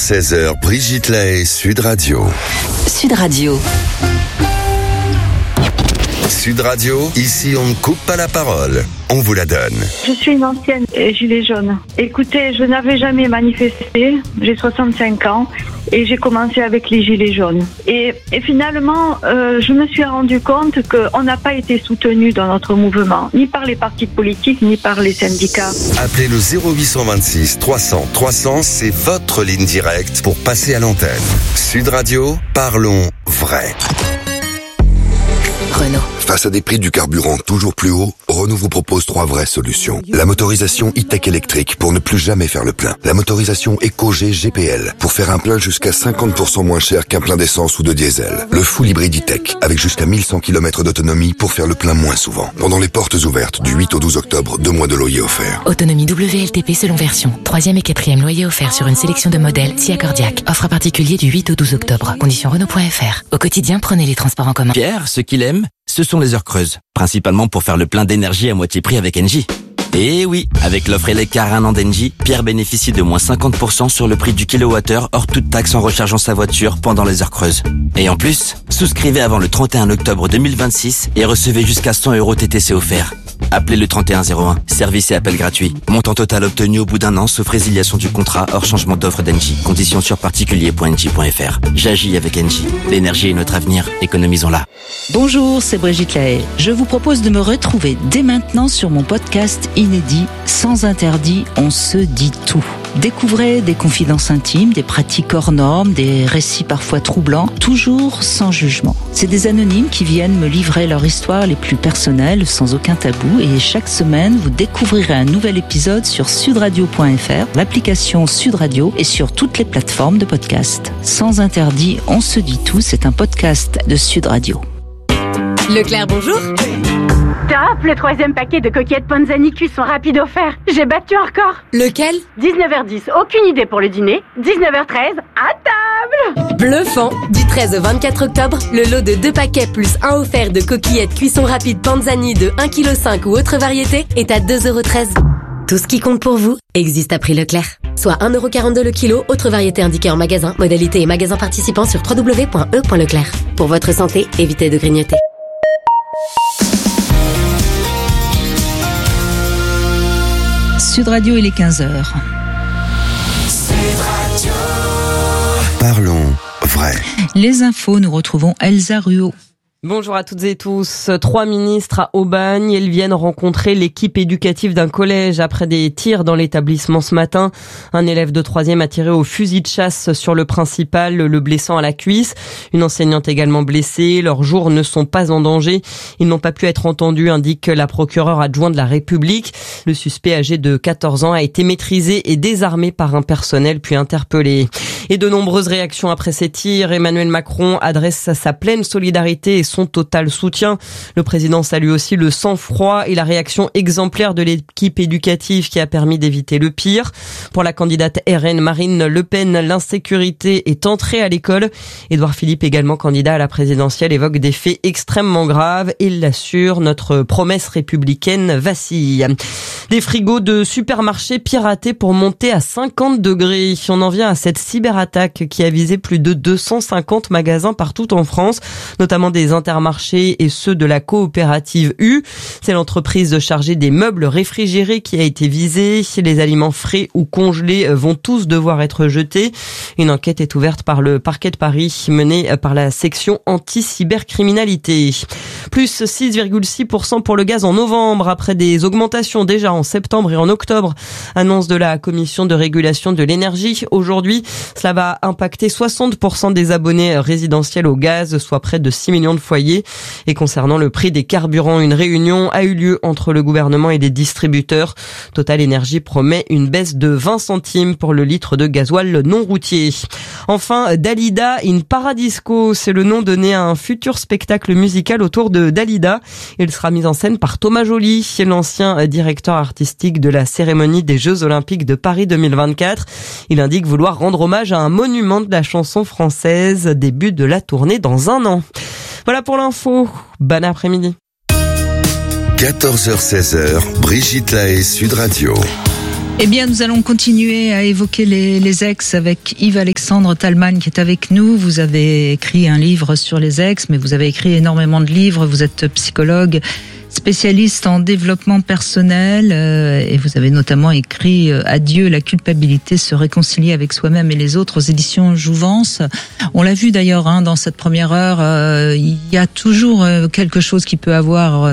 14h-16h, Brigitte Lahaye, Sud Radio. Sud Radio. Sud Radio, ici on ne coupe pas la parole, on vous la donne. Je suis une ancienne gilet jaune. Écoutez, je n'avais jamais manifesté, j'ai 65 ans et j'ai commencé avec les gilets jaunes. Et finalement, je me suis rendu compte qu'on n'a pas été soutenu dans notre mouvement, ni par les partis politiques, ni par les syndicats. Appelez le 0826 300 300, c'est votre ligne directe pour passer à l'antenne. Sud Radio, parlons vrai. Renault. Face à des prix du carburant toujours plus hauts, Renault vous propose 3 vraies solutions. La motorisation e-tech électrique pour ne plus jamais faire le plein. La motorisation EcoG GPL pour faire un plein jusqu'à 50% moins cher qu'un plein d'essence ou de diesel. Le full hybride e-tech avec jusqu'à 1100 km d'autonomie pour faire le plein moins souvent. Pendant les portes ouvertes du 8 au 12 octobre, 2 mois de loyer offerts. Autonomie WLTP selon version. 3e et 4e loyer offert sur une sélection de modèles si accordiaque. Offre particulier du 8 au 12 octobre. Conditions Renault.fr. Au quotidien, prenez les transports en commun. Pierre, ce qu'il aime, ce sont les heures creuses, principalement pour faire le plein d'énergie à moitié prix avec Engie. Et oui, avec l'offre Elecar 1 an d'Engie, Pierre bénéficie de moins 50% sur le prix du kilowattheure hors toute taxe en rechargeant sa voiture pendant les heures creuses. Et en plus, souscrivez avant le 31 octobre 2026 et recevez jusqu'à 100 € TTC offerts. Appelez le 3101, service et appel gratuit. Montant total obtenu au bout d'un an, sauf résiliation du contrat hors changement d'offre d'Engie. Conditions sur particulier.engie.fr. J'agis avec Engie. L'énergie est notre avenir, économisons-la. Bonjour, c'est Brigitte Lahaye. Je vous propose de me retrouver dès maintenant sur mon podcast inédit Sans interdit, on se dit tout. Découvrez des confidences intimes, des pratiques hors normes, des récits parfois troublants, toujours sans jugement. C'est des anonymes qui viennent me livrer leur histoire les plus personnelles, sans aucun tabou. Et chaque semaine, vous découvrirez un nouvel épisode sur sudradio.fr, l'application Sud Radio et sur toutes les plateformes de podcast. Sans interdit, on se dit tout, c'est un podcast de Sud Radio. Leclerc, bonjour. Top, le 3e paquet de coquillettes Panzani cuisson rapide offert. J'ai battu un record. Lequel ? 19h10, aucune idée pour le dîner. 19h13, à table. Bluffant. Du 13 au 24 octobre, le lot de 2 paquets plus 1 offert de coquillettes cuisson rapide Panzani de 1,5 kg ou autre variété est à 2,13 €. Tout ce qui compte pour vous existe à prix Leclerc. Soit 1,42 € le kilo, autre variété indiquée en magasin. Modalité et magasins participants sur www.e.leclerc. Pour votre santé, évitez de grignoter. Sud Radio, il est 15h. Parlons vrai. Les infos, nous retrouvons Elsa Ruot. Bonjour à toutes et tous. 3 ministres à Aubagne. Elles viennent rencontrer l'équipe éducative d'un collège après des tirs dans l'établissement ce matin. Un élève de 3e a tiré au fusil de chasse sur le principal, le blessant à la cuisse. Une enseignante également blessée. Leurs jours ne sont pas en danger. Ils n'ont pas pu être entendus, indique la procureure adjointe de la République. Le suspect âgé de 14 ans a été maîtrisé et désarmé par un personnel puis interpellé. Et de nombreuses réactions après ces tirs. Emmanuel Macron adresse sa pleine solidarité et son total soutien. Le président salue aussi le sang-froid et la réaction exemplaire de l'équipe éducative qui a permis d'éviter le pire. Pour la candidate RN Marine Le Pen, l'insécurité est entrée à l'école. Édouard Philippe, également candidat à la présidentielle, évoque des faits extrêmement graves. Il l'assure, notre promesse républicaine vacille. Des frigos de supermarchés piratés pour monter à 50 degrés. On en vient à cette cyberattaque qui a visé plus de 250 magasins partout en France, notamment des Intermarché et ceux de la coopérative U. C'est l'entreprise chargée des meubles réfrigérés qui a été visée. Les aliments frais ou congelés vont tous devoir être jetés. Une enquête est ouverte par le parquet de Paris, menée par la section anti-cybercriminalité. Plus 6,6% pour le gaz en novembre, après des augmentations déjà en septembre et en octobre. Annonce de la Commission de régulation de l'énergie. Aujourd'hui, cela va impacter 60% des abonnés résidentiels au gaz, soit près de 6 millions de foyers. Et concernant le prix des carburants, une réunion a eu lieu entre le gouvernement et les distributeurs. Total Énergie promet une baisse de 20 centimes pour le litre de gasoil non routier. Enfin, Dalida in Paradisco, c'est le nom donné à un futur spectacle musical autour de Dalida. Il sera mis en scène par Thomas Joly, l'ancien directeur artistique de la cérémonie des Jeux Olympiques de Paris 2024. Il indique vouloir rendre hommage à un monument de la chanson française. Début de la tournée dans un an. Voilà pour l'info. Bon après-midi. 14h-16h, Brigitte Lahaye, Sud Radio. Eh bien, nous allons continuer à évoquer les ex avec Yves-Alexandre Thalmann qui est avec nous. Vous avez écrit un livre sur les ex, mais vous avez écrit énormément de livres. Vous êtes psychologue, spécialiste en développement personnel et vous avez notamment écrit Adieu la culpabilité, se réconcilier avec soi-même et les autres aux éditions Jouvence. On l'a vu d'ailleurs dans cette première heure, il y a toujours quelque chose qui peut avoir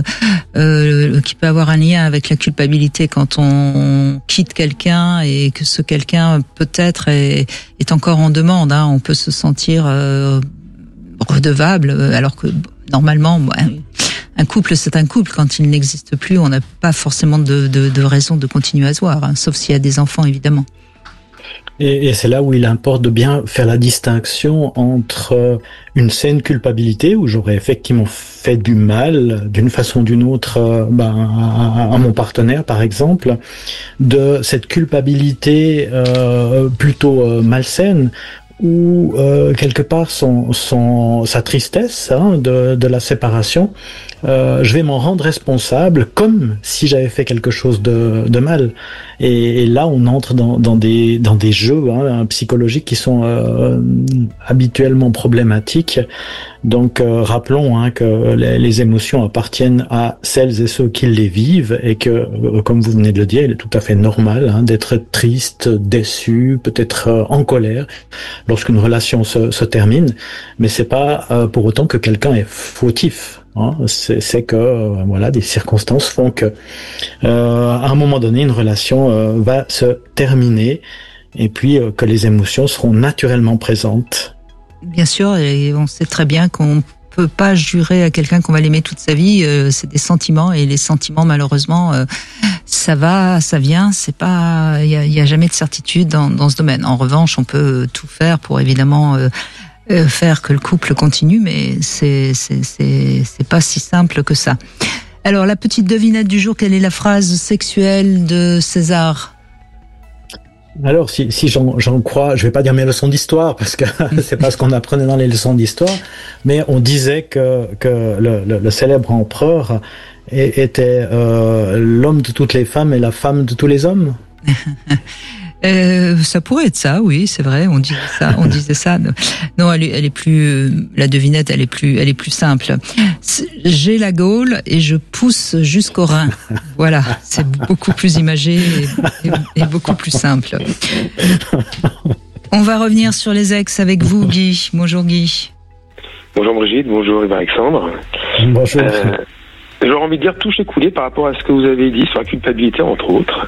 un lien avec la culpabilité quand on quitte quelqu'un et que ce quelqu'un peut-être est encore en demande. On peut se sentir redevable alors que normalement un couple, c'est un couple. Quand il n'existe plus, on n'a pas forcément de raison de continuer à se voir, sauf s'il y a des enfants, évidemment. Et c'est là où il importe de bien faire la distinction entre une saine culpabilité, où j'aurais effectivement fait du mal, d'une façon ou d'une autre, à mon partenaire, par exemple, de cette culpabilité plutôt malsaine, ou quelque part sa tristesse de la séparation, je vais m'en rendre responsable comme si j'avais fait quelque chose de mal. Et là, on entre dans des jeux psychologiques qui sont habituellement problématiques. Donc, rappelons que les émotions appartiennent à celles et ceux qui les vivent et que, comme vous venez de le dire, il est tout à fait normal d'être triste, déçu, peut-être en colère lorsqu'une relation se termine. Mais c'est pas pour autant que quelqu'un est fautif. C'est que des circonstances font que à un moment donné une relation va se terminer et puis que les émotions seront naturellement présentes. Bien sûr, et on sait très bien qu'on peut pas jurer à quelqu'un qu'on va l'aimer toute sa vie. C'est des sentiments et les sentiments malheureusement ça va, ça vient. C'est pas, il y a jamais de certitude dans ce domaine. En revanche, on peut tout faire pour évidemment faire que le couple continue, mais c'est pas si simple que ça. Alors, la petite devinette du jour, quelle est la phrase sexuelle de César ? Alors, si j'en crois, je vais pas dire mes leçons d'histoire, parce que c'est pas ce qu'on apprenait dans les leçons d'histoire, mais on disait que le célèbre empereur était l'homme de toutes les femmes et la femme de tous les hommes. Ça pourrait être ça, oui, c'est vrai, on disait ça. Non, elle est plus, la devinette, elle est plus simple. J'ai la Gaule et je pousse jusqu'au Rhin. Voilà, c'est beaucoup plus imagé et beaucoup plus simple. On va revenir sur les ex avec vous, Guy. Bonjour, Guy. Bonjour, Brigitte. Bonjour, Yves-Alexandre. Bonjour. J'aurais envie de dire touche et couler par rapport à ce que vous avez dit sur la culpabilité, entre autres.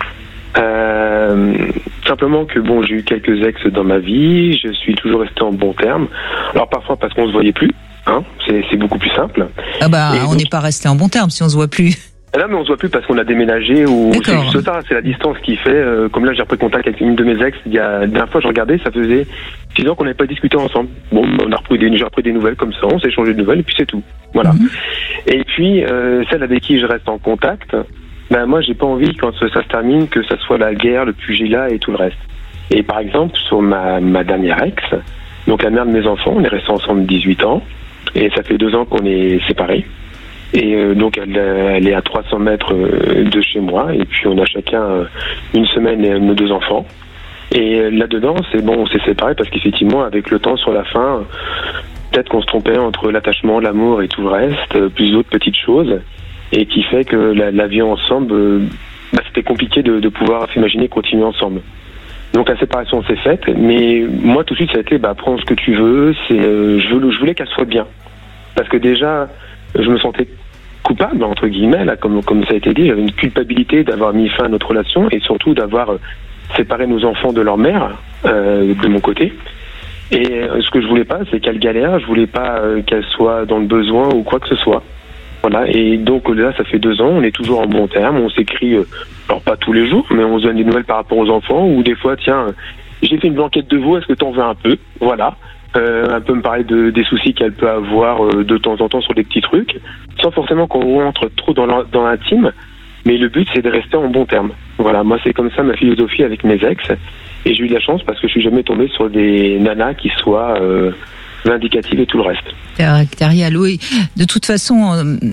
Simplement que j'ai eu quelques ex dans ma vie, je suis toujours resté en bons termes. Alors parfois parce qu'on se voyait plus, c'est beaucoup plus simple. On n'est pas resté en bons termes si on se voit plus. Là, mais on se voit plus parce qu'on a déménagé ou c'est juste ça, c'est la distance qui fait. Comme là, j'ai repris contact avec une de mes ex. La dernière fois, je regardais, ça faisait 6 ans qu'on n'avait pas discuté ensemble. Bon, j'ai repris des nouvelles comme ça, on s'est échangé de nouvelles et puis c'est tout. Voilà. Et puis celle avec qui je reste en contact. Moi, j'ai pas envie, quand ça se termine, que ça soit la guerre, le pugilat et tout le reste. Et par exemple, sur ma dernière ex, donc la mère de mes enfants, on est restés ensemble 18 ans, et ça fait 2 ans qu'on est séparés. Et donc, elle est à 300 mètres de chez moi, et puis on a chacun une semaine et nos 2 enfants. Et là-dedans, on s'est séparés parce qu'effectivement, avec le temps, sur la fin, peut-être qu'on se trompait entre l'attachement, l'amour et tout le reste, plus d'autres petites choses. Et qui fait que la vie ensemble, c'était compliqué de pouvoir s'imaginer continuer ensemble. Donc la séparation s'est faite, mais moi tout de suite ça a été prends ce que tu veux, je voulais qu'elle soit bien. Parce que déjà, je me sentais coupable, entre guillemets, là, comme ça a été dit, j'avais une culpabilité d'avoir mis fin à notre relation et surtout d'avoir séparé nos enfants de leur mère, de mon côté. Et ce que je voulais pas, c'est qu'elle galère, je voulais pas qu'elle soit dans le besoin ou quoi que ce soit. Voilà, et donc là, ça fait 2 ans, on est toujours en bon terme, on s'écrit, alors pas tous les jours, mais on se donne des nouvelles par rapport aux enfants, ou des fois, tiens, j'ai fait une blanquette de veau, est-ce que t'en veux un peu ? Voilà, un peu me parler des soucis qu'elle peut avoir de temps en temps sur des petits trucs, sans forcément qu'on rentre trop dans l'intime, mais le but, c'est de rester en bon terme. Voilà, moi, c'est comme ça ma philosophie avec mes ex, et j'ai eu de la chance parce que je suis jamais tombé sur des nanas qui soient... vindicatives et tout le reste. Caractérial, oui. De toute façon,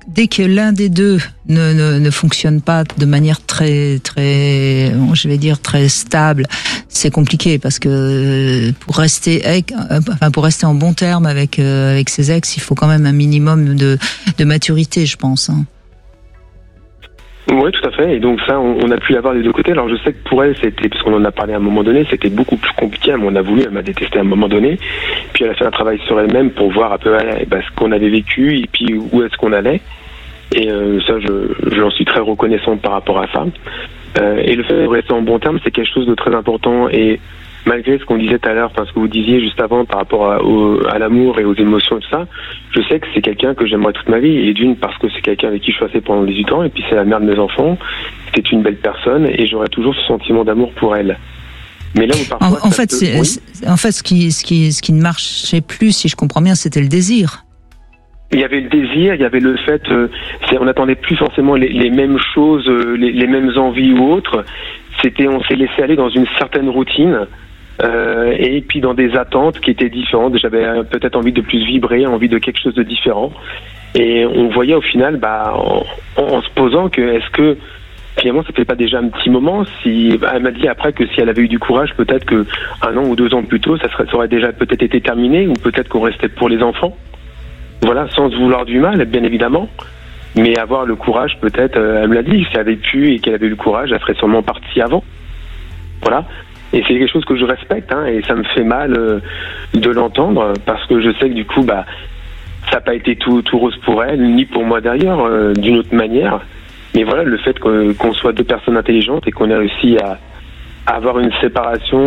dès que l'un des deux ne fonctionne pas de manière très, je vais dire très stable, c'est compliqué parce que pour rester en bon terme avec ses ex, il faut quand même un minimum de maturité, je pense. Hein. Oui, tout à fait. Et donc ça, on a pu l'avoir des deux côtés. Alors je sais que pour elle, c'était, parce qu'on en a parlé à un moment donné, c'était beaucoup plus compliqué. Elle m'a détesté à un moment donné. Puis elle a fait un travail sur elle-même pour voir un peu ce qu'on avait vécu et puis où est-ce qu'on allait. Et ça, j'en suis très reconnaissant par rapport à ça. Et le fait de rester en bon terme, c'est quelque chose de très important. Et malgré ce qu'on disait tout à l'heure, ce que vous disiez juste avant par rapport à l'amour et aux émotions et tout ça, je sais que c'est quelqu'un que j'aimerais toute ma vie. Et d'une, parce que c'est quelqu'un avec qui je suis resté pendant 18 ans, et puis c'est la mère de mes enfants. C'était une belle personne, et j'aurais toujours ce sentiment d'amour pour elle. Mais là où parfois... En fait, ce qui ne marchait plus, si je comprends bien, c'était le désir. Il y avait le désir, il y avait le fait, on n'attendait plus forcément les mêmes choses, les mêmes envies ou autres. On s'est laissé aller dans une certaine routine, et puis dans des attentes qui étaient différentes. J'avais peut-être envie de plus vibrer, envie de quelque chose de différent. Et on voyait au final, en se posant que est-ce que finalement ça fait pas déjà un petit moment, elle m'a dit après que si elle avait eu du courage, peut-être que 1 an ou 2 ans plus tôt, ça aurait déjà peut-être été terminé, ou peut-être qu'on restait pour les enfants. Voilà, sans se vouloir du mal, bien évidemment. Mais avoir le courage, peut-être, elle me l'a dit, si elle avait pu et qu'elle avait eu le courage, elle serait sûrement partie avant. Voilà. Et c'est quelque chose que je respecte, et ça me fait mal de l'entendre, parce que je sais que du coup, ça n'a pas été tout rose pour elle, ni pour moi d'ailleurs, d'une autre manière. Mais voilà, le fait qu'on soit 2 personnes intelligentes et qu'on ait réussi à avoir une séparation,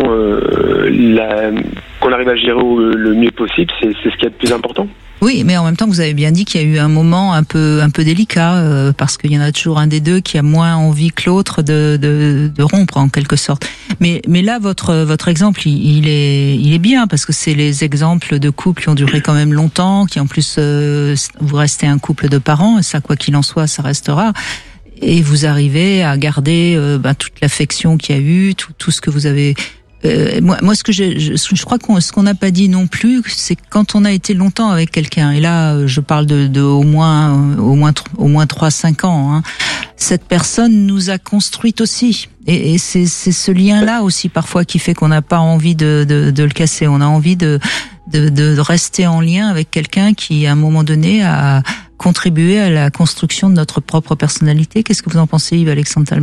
qu'on arrive à gérer le mieux possible, c'est ce qu'il y a de plus important. Oui, mais en même temps, vous avez bien dit qu'il y a eu un moment un peu délicat, parce qu'il y en a toujours un des deux qui a moins envie que l'autre de rompre en quelque sorte. Mais là, votre exemple, il est bien, parce que c'est les exemples de couples qui ont duré quand même longtemps, qui en plus vous restez un couple de parents, et ça, quoi qu'il en soit, ça restera. Et vous arrivez à garder toute l'affection qu'il y a eu, tout ce que vous avez. Moi, ce que je crois ce qu'on n'a pas dit non plus, c'est quand on a été longtemps avec quelqu'un. Et là, je parle de au moins 3-5 ans. Cette personne nous a construites aussi. Et c'est ce lien-là aussi parfois qui fait qu'on n'a pas envie de le casser. On a envie de rester en lien avec quelqu'un qui, à un moment donné, a contribué à la construction de notre propre personnalité. Qu'est-ce que vous en pensez, Yves-Alexandre Talman ?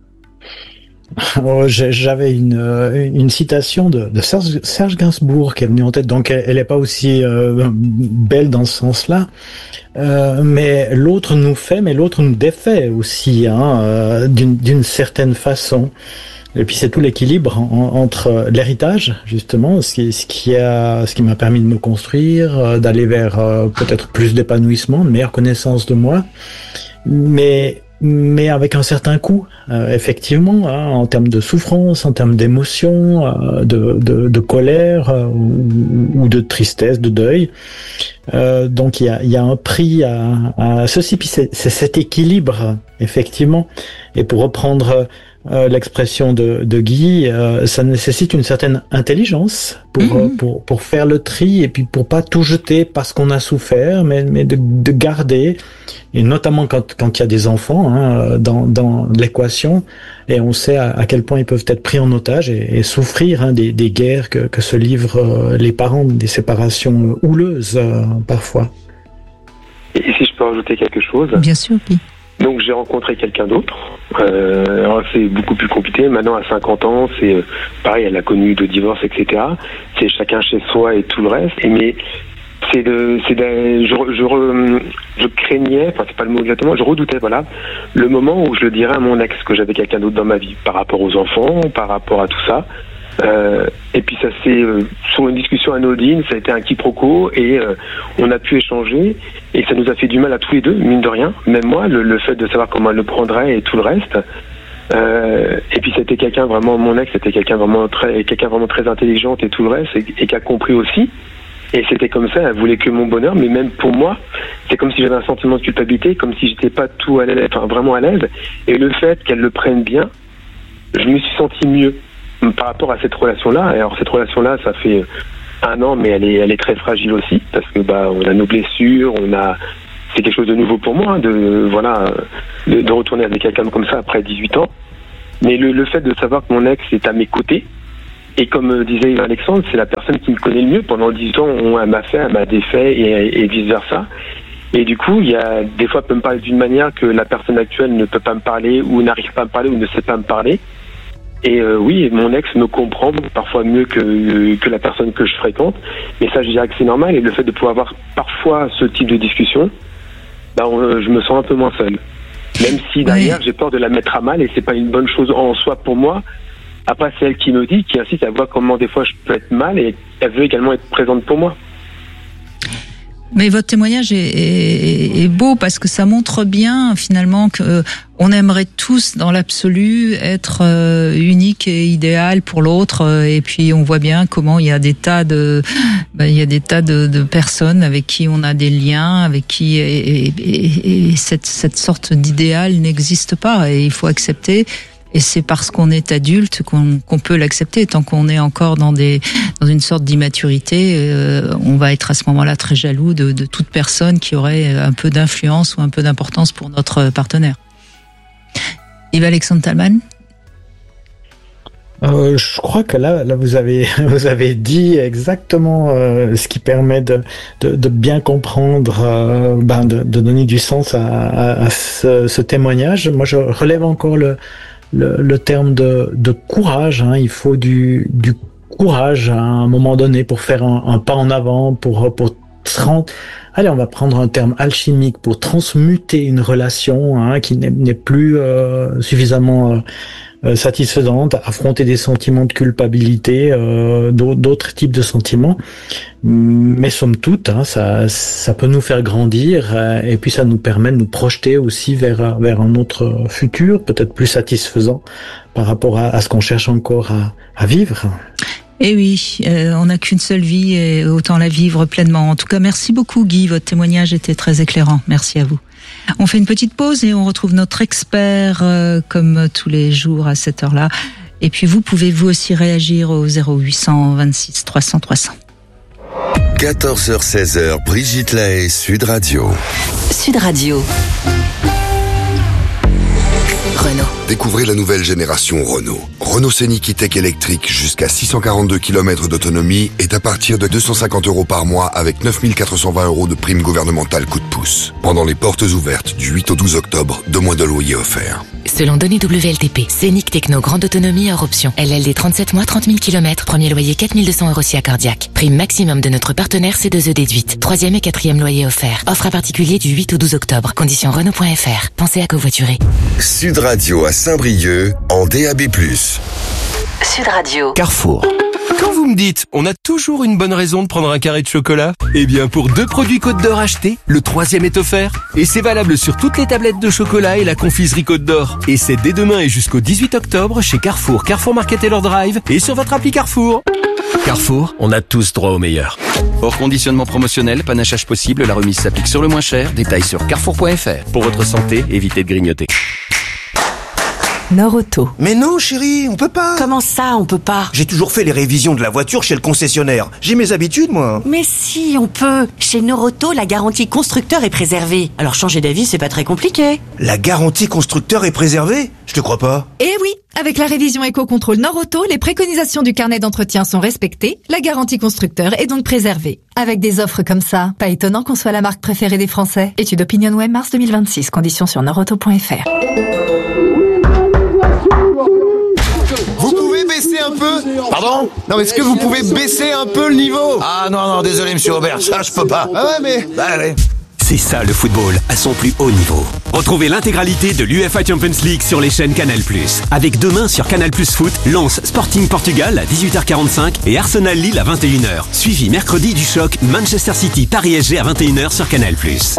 J'avais une citation de Serge Gainsbourg qui est venue en tête. Donc elle n'est pas aussi belle dans ce sens-là, mais l'autre nous fait, mais l'autre nous défait aussi, d'une certaine façon. Et puis c'est tout l'équilibre entre l'héritage, justement, ce qui m'a permis de me construire, d'aller vers peut-être plus d'épanouissement, de meilleure connaissance de moi, mais avec un certain coût, effectivement, en termes de souffrance, en termes d'émotion, de colère ou de tristesse, de deuil. Donc il y a un prix à ceci, puis c'est cet équilibre, effectivement. Et pour reprendre l'expression de Guy, ça nécessite une certaine intelligence pour faire le tri, et puis pour pas tout jeter parce qu'on a souffert, mais de garder, et notamment quand il y a des enfants dans l'équation, et on sait à quel point ils peuvent être pris en otage et souffrir des guerres que se livrent les parents, des séparations houleuses parfois. Et si je peux rajouter quelque chose ? Bien sûr, oui. Donc j'ai rencontré quelqu'un d'autre. Alors c'est beaucoup plus compliqué. Maintenant à 50 ans, c'est pareil, elle a connu de divorce, etc. C'est chacun chez soi et tout le reste. Mais je craignais, enfin c'est pas le mot exactement, je redoutais, voilà, le moment où je le dirais à mon ex que j'avais quelqu'un d'autre dans ma vie, par rapport aux enfants, par rapport à tout ça. Et puis ça s'est sur une discussion anodine, ça a été un quiproquo, et on a pu échanger, et ça nous a fait du mal à tous les deux, mine de rien, même moi, le fait de savoir comment elle le prendrait et tout le reste. Et puis c'était quelqu'un vraiment, mon ex, c'était quelqu'un vraiment très intelligente et tout le reste, et qui a compris aussi. Et c'était comme ça, elle voulait que mon bonheur, mais même pour moi, c'est comme si j'avais un sentiment de culpabilité, comme si j'étais pas tout à l'aise, enfin vraiment à l'aise. Et le fait qu'elle le prenne bien, je me suis senti mieux par rapport à cette relation-là. Alors cette relation-là, ça fait 1 an, mais elle est très fragile aussi, parce que on a nos blessures, c'est quelque chose de nouveau pour moi, de retourner avec quelqu'un comme ça après 18 ans. Mais le fait de savoir que mon ex est à mes côtés, et comme disait Alexandre, c'est la personne qui me connaît le mieux. Pendant 18 ans, elle m'a fait, elle m'a défait et vice-versa. Et du coup, il y a des fois, elle peut me parler d'une manière que la personne actuelle ne peut pas me parler, ou n'arrive pas à me parler, ou ne sait pas me parler. Et oui, mon ex me comprend parfois mieux que la personne que je fréquente. Mais ça, je dirais que c'est normal. Et le fait de pouvoir avoir parfois ce type de discussion, je me sens un peu moins seul. Même si derrière, j'ai peur de la mettre à mal, et c'est pas une bonne chose en soi pour moi. Après, c'est elle qui me dit, qui insiste à voir comment des fois je peux être mal, et elle veut également être présente pour moi. Mais votre témoignage est beau parce que ça montre bien finalement que on aimerait tous dans l'absolu être unique et idéal pour l'autre, et puis on voit bien comment il y a des tas de personnes avec qui on a des liens, avec qui et cette sorte d'idéal n'existe pas, et il faut accepter. Et c'est parce qu'on est adulte qu'on peut l'accepter. Tant qu'on est encore dans une sorte d'immaturité, on va être à ce moment-là très jaloux de toute personne qui aurait un peu d'influence ou un peu d'importance pour notre partenaire. Yves-Alexandre Talman? Je crois que là vous avez dit exactement ce qui permet de bien comprendre, de donner du sens à ce témoignage. Moi, je relève encore le terme de courage. Il faut du courage à un moment donné pour faire un pas en avant, pour allez, on va prendre un terme alchimique, pour transmuter une relation qui n'est plus suffisamment satisfaisante, affronter des sentiments de culpabilité, d'autres types de sentiments. Mais somme toute, ça peut nous faire grandir, et puis ça nous permet de nous projeter aussi vers un autre futur, peut-être plus satisfaisant par rapport à ce qu'on cherche encore à vivre. Eh oui, on n'a qu'une seule vie et autant la vivre pleinement. En tout cas, merci beaucoup Guy, votre témoignage était très éclairant. Merci à vous. On fait une petite pause et on retrouve notre expert comme tous les jours à cette heure-là. Et puis vous pouvez vous aussi réagir au 0800 26 300 300. 14h-16h, Brigitte Lahaie, Sud Radio. Sud Radio. Renault. Découvrez la nouvelle génération Renault. Renault Scénic E-Tech électrique jusqu'à 642 km d'autonomie est à partir de 250 € par mois avec 9 420 € de prime gouvernementale coup de pouce. Pendant les portes ouvertes du 8 au 12 octobre, 2 mois de loyer offerts. Selon données WLTP, Scénic Techno grande autonomie hors option. LLD 37 mois, 30 000 km, premier loyer 4 200 € si accordiaque. Prime maximum de notre partenaire C2E déduite. 3e et 4e loyer offert. Offre à particulier du 8 au 12 octobre. Conditions Renault.fr. Pensez à covoiturer. Sud Radio à Saint-Brieuc en DAB+. Sud Radio. Carrefour. Quand vous me dites, on a toujours une bonne raison de prendre un carré de chocolat, eh bien pour 2 produits Côte d'Or achetés, le 3e est offert. Et c'est valable sur toutes les tablettes de chocolat et la confiserie Côte d'Or. Et c'est dès demain et jusqu'au 18 octobre chez Carrefour, Carrefour Market et leur Drive et sur votre appli Carrefour. Carrefour, on a tous droit au meilleur. Hors conditionnement promotionnel, panachage possible, la remise s'applique sur le moins cher. Détails sur carrefour.fr. Pour votre santé, évitez de grignoter. Nord-Auto. Mais non chérie, on peut pas. Comment ça, on peut pas? J'ai toujours fait les révisions de la voiture chez le concessionnaire. J'ai mes habitudes, moi. Mais si, on peut. Chez Nord-Auto, la garantie constructeur est préservée. Alors changer d'avis, c'est pas très compliqué. La garantie constructeur est préservée? Je te crois pas. Eh oui, avec la révision éco-contrôle Nord-Auto, les préconisations du carnet d'entretien sont respectées, la garantie constructeur est donc préservée. Avec des offres comme ça, pas étonnant qu'on soit la marque préférée des Français. Étude OpinionWay, mars 2026, conditions sur nordauto.fr. Vous pouvez baisser un peu? Pardon? Non, mais est-ce que vous pouvez baisser un peu le niveau? Ah non, désolé monsieur Aubert, ça je peux pas. Ah ouais, mais... Allez. C'est ça le football, à son plus haut niveau. Retrouvez l'intégralité de l'UEFA Champions League sur les chaînes Canal+. Avec demain sur Canal+ Foot, Lens Sporting Portugal à 18h45 et Arsenal Lille à 21h. Suivi mercredi du choc Manchester City Paris SG à 21h sur Canal+.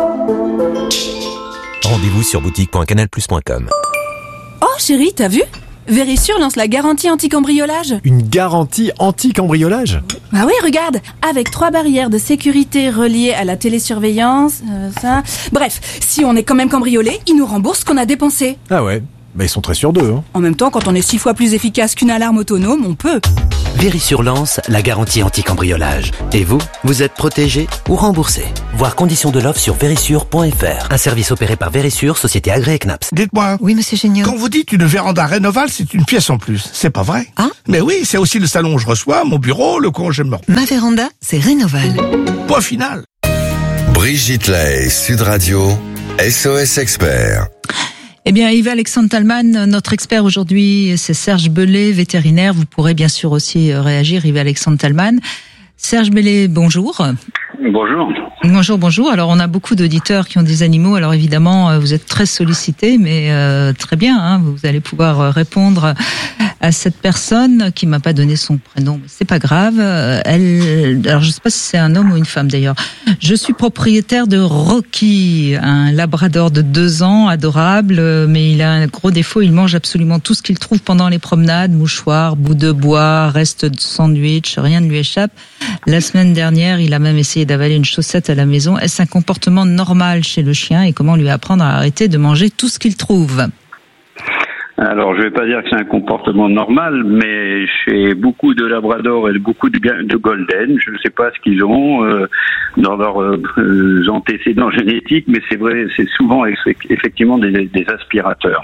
Rendez-vous sur boutique.canalplus.com. Oh chérie, t'as vu? Vérissure lance la garantie anti-cambriolage. Une garantie anti-cambriolage? Bah oui, regarde, avec 3 barrières de sécurité reliées à la télésurveillance, ça... Bref, si on est quand même cambriolé, ils nous remboursent ce qu'on a dépensé. Ah ouais, bah ils sont très sûrs d'eux. En même temps, quand on est 6 fois plus efficace qu'une alarme autonome, on peut. Vérissure lance la garantie anti-cambriolage. Et vous êtes protégé ou remboursé. Voir conditions de l'offre sur vérissure.fr. Un service opéré par Vérissure, société agréée CNAPS. Dites-moi. Oui, monsieur Génial. Quand vous dites une véranda Rénoval, c'est une pièce en plus. C'est pas vrai? Ah? Mais oui, c'est aussi le salon où je reçois, mon bureau, le coin où je me repose. Ma véranda, c'est Rénoval. Point final. Brigitte Lahaye, Sud Radio, SOS Expert. Eh bien, Yves-Alexandre Talman, notre expert aujourd'hui, c'est Serge Bellet, vétérinaire. Vous pourrez bien sûr aussi réagir, Yves-Alexandre Talman. Serge Bellet, bonjour. Bonjour. Bonjour. Alors, on a beaucoup d'auditeurs qui ont des animaux. Alors, évidemment, vous êtes très sollicités, mais très bien. Hein, vous allez pouvoir répondre à cette personne qui m'a pas donné son prénom, mais c'est pas grave. Alors, je sais pas si c'est un homme ou une femme d'ailleurs. Je suis propriétaire de Rocky, un labrador de 2 ans, adorable, mais il a un gros défaut. Il mange absolument tout ce qu'il trouve pendant les promenades, mouchoirs, bouts de bois, restes de sandwich, rien ne lui échappe. La semaine dernière, il a même essayé d'avaler une chaussette à la maison. Est-ce un comportement normal chez le chien et comment lui apprendre à arrêter de manger tout ce qu'il trouve ? Alors, je vais pas dire que c'est un comportement normal, mais chez beaucoup de labradors et beaucoup de golden, je ne sais pas ce qu'ils ont dans leurs antécédents génétiques, mais c'est vrai, c'est souvent effectivement des aspirateurs.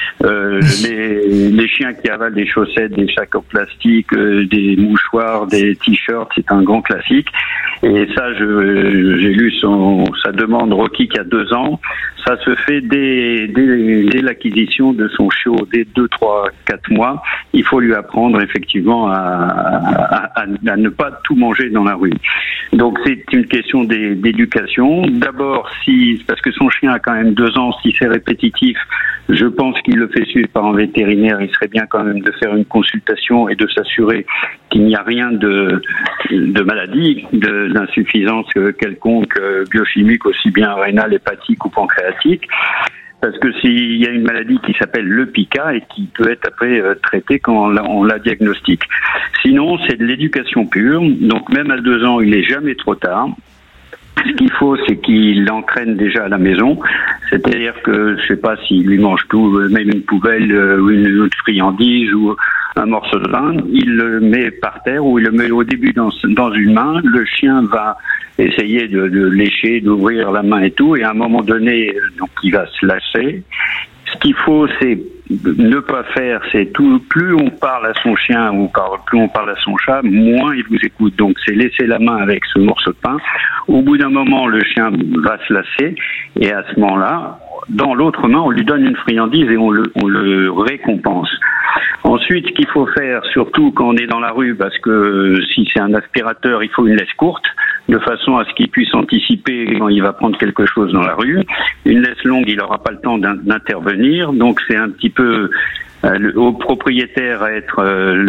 Les chiens qui avalent des chaussettes, des sacs en plastique, des mouchoirs, des t-shirts, c'est un grand classique. Et ça, j'ai lu sa demande Rocky qui a 2 ans. Ça se fait dès l'acquisition de son chiot, dès 2, 3, 4 mois. Il faut lui apprendre effectivement à ne pas tout manger dans la rue. Donc c'est une question d'éducation. D'abord, parce que son chien a quand même 2 ans, si c'est répétitif, je pense qu'il le fait suivre par un vétérinaire. Il serait bien quand même de faire une consultation et de s'assurer qu'il n'y a rien de maladie, d'insuffisance quelconque biochimique, aussi bien rénale, hépatique ou pancréatique. Parce que s'il y a une maladie qui s'appelle le pica et qui peut être après traitée quand on la diagnostique. Sinon, c'est de l'éducation pure. Donc même à 2 ans, il n'est jamais trop tard. Ce qu'il faut, c'est qu'il l'entraîne déjà à la maison. C'est-à-dire que, je sais pas s'il lui mange tout, même une poubelle ou une autre friandise ou un morceau de pain, il le met par terre ou il le met au début dans une main. Le chien va essayer de lécher, d'ouvrir la main et tout, et à un moment donné, donc il va se lasser. Ce qu'il faut, c'est ne pas faire, c'est tout. Plus on parle à son chien ou plus on parle à son chat, moins il vous écoute. Donc c'est laisser la main avec ce morceau de pain. Au bout d'un moment, le chien va se lasser, et à ce moment-là, dans l'autre main, on lui donne une friandise et on le récompense. Ensuite, ce qu'il faut faire, surtout quand on est dans la rue, parce que si c'est un aspirateur, il faut une laisse courte, de façon à ce qu'il puisse anticiper quand il va prendre quelque chose dans la rue. Une laisse longue, il n'aura pas le temps d'intervenir, donc c'est un petit peu au propriétaire à être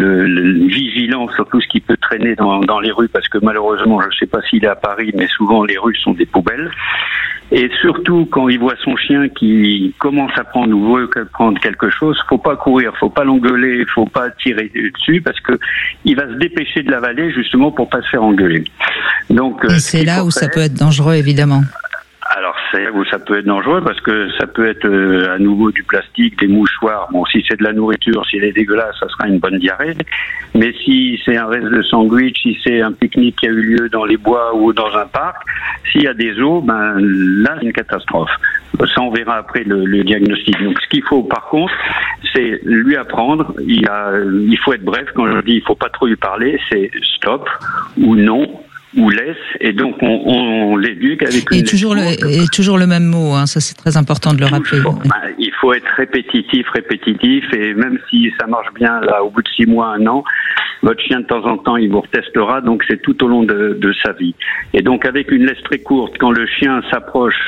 vigilant sur tout ce qui peut traîner dans les rues, parce que malheureusement, je ne sais pas s'il est à Paris, mais souvent les rues sont des poubelles. Et surtout, quand il voit son chien qui commence à prendre ou veut prendre quelque chose, faut pas courir, faut pas l'engueuler, faut pas tirer dessus, parce que il va se dépêcher de l'avaler justement pour pas se faire engueuler. Donc, et c'est là où ça peut être dangereux, évidemment. Alors c'est où ça peut être dangereux, parce que ça peut être à nouveau du plastique, des mouchoirs. Bon, si c'est de la nourriture, si elle est dégueulasse, ça sera une bonne diarrhée. Mais si c'est un reste de sandwich, si c'est un pique-nique qui a eu lieu dans les bois ou dans un parc, s'il y a des os, là c'est une catastrophe. Ça, on verra après le diagnostic. Donc, ce qu'il faut, par contre, c'est lui apprendre. Il faut être bref. Quand je dis il faut pas trop lui parler, c'est stop ou non ou laisse, et donc on l'éduque avec une toujours le même mot, hein, ça c'est très important de le rappeler. Il faut être répétitif, et même si ça marche bien là au bout de 6 mois, 1 an, votre chien de temps en temps il vous retestera, donc c'est tout au long de sa vie. Et donc avec une laisse très courte, quand le chien s'approche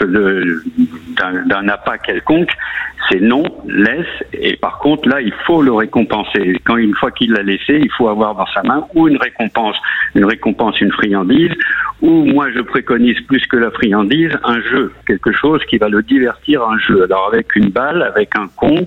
d'un appât quelconque, c'est non, laisse, et par contre là il faut le récompenser. Quand une fois qu'il l'a laissé, il faut avoir dans sa main ou une récompense, une friandise, ou moi je préconise plus que la friandise, un jeu, quelque chose qui va le divertir, un jeu. Alors avec une balle, balle avec un Kong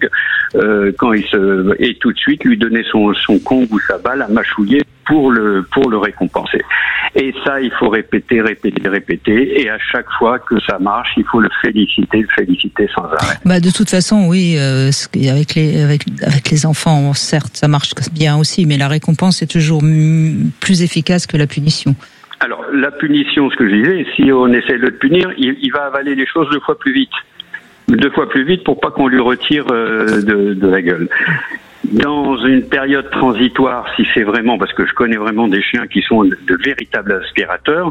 et tout de suite lui donner son Kong ou sa balle à mâchouiller pour le récompenser. Et ça, il faut répéter, et à chaque fois que ça marche, il faut le féliciter sans arrêt. De toute façon, oui, avec les enfants, certes, ça marche bien aussi, mais la récompense est toujours plus efficace que la punition. Alors, la punition, ce que je disais, si on essaie de le punir, il va avaler les choses 2 fois plus vite pour pas qu'on lui retire de la gueule. Dans une période transitoire, si c'est vraiment, parce que je connais vraiment des chiens qui sont de véritables aspirateurs,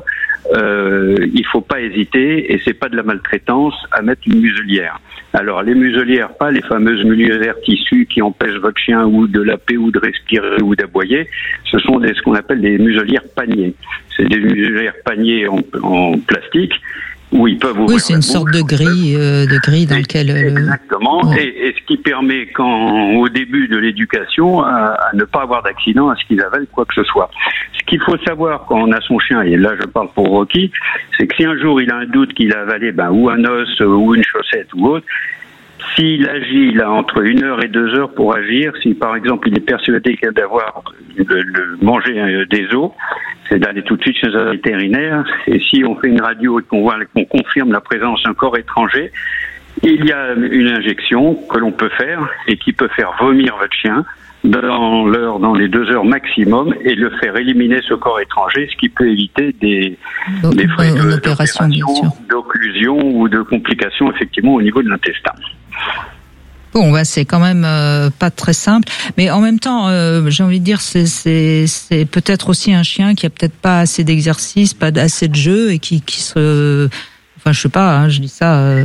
il faut pas hésiter, et c'est pas de la maltraitance, à mettre une muselière. Alors les muselières, pas les fameuses muselières tissues qui empêchent votre chien ou de laper ou de respirer ou d'aboyer, ce sont ce qu'on appelle des muselières paniers. C'est des muselières paniers en plastique, où ils peuvent ouvrir. Oui, c'est une sorte de grille dans lequel. Exactement. Et ce qui permet, au début de l'éducation, à ne pas avoir d'accident, à ce qu'ils avalent quoi que ce soit. Ce qu'il faut savoir quand on a son chien, et là je parle pour Rocky, c'est que si un jour il a un doute qu'il a avalé, ou un os ou une chaussette ou autre, s'il agit, il a entre 1 heure et 2 heures pour agir. Si par exemple il est persuadé qu'il a d'avoir mangé des os, c'est d'aller tout de suite chez un vétérinaire. Et si on fait une radio et qu'on confirme la présence d'un corps étranger, il y a une injection que l'on peut faire et qui peut faire vomir votre chien dans les 2 heures maximum et le faire éliminer ce corps étranger, ce qui peut éviter des frais d'opération, d'occlusion ou de complications effectivement au niveau de l'intestin. Bon, c'est quand même pas très simple, mais en même temps, j'ai envie de dire, c'est peut-être aussi un chien qui a peut-être pas assez d'exercice, pas assez de jeu et qui se, enfin, je sais pas, je dis ça.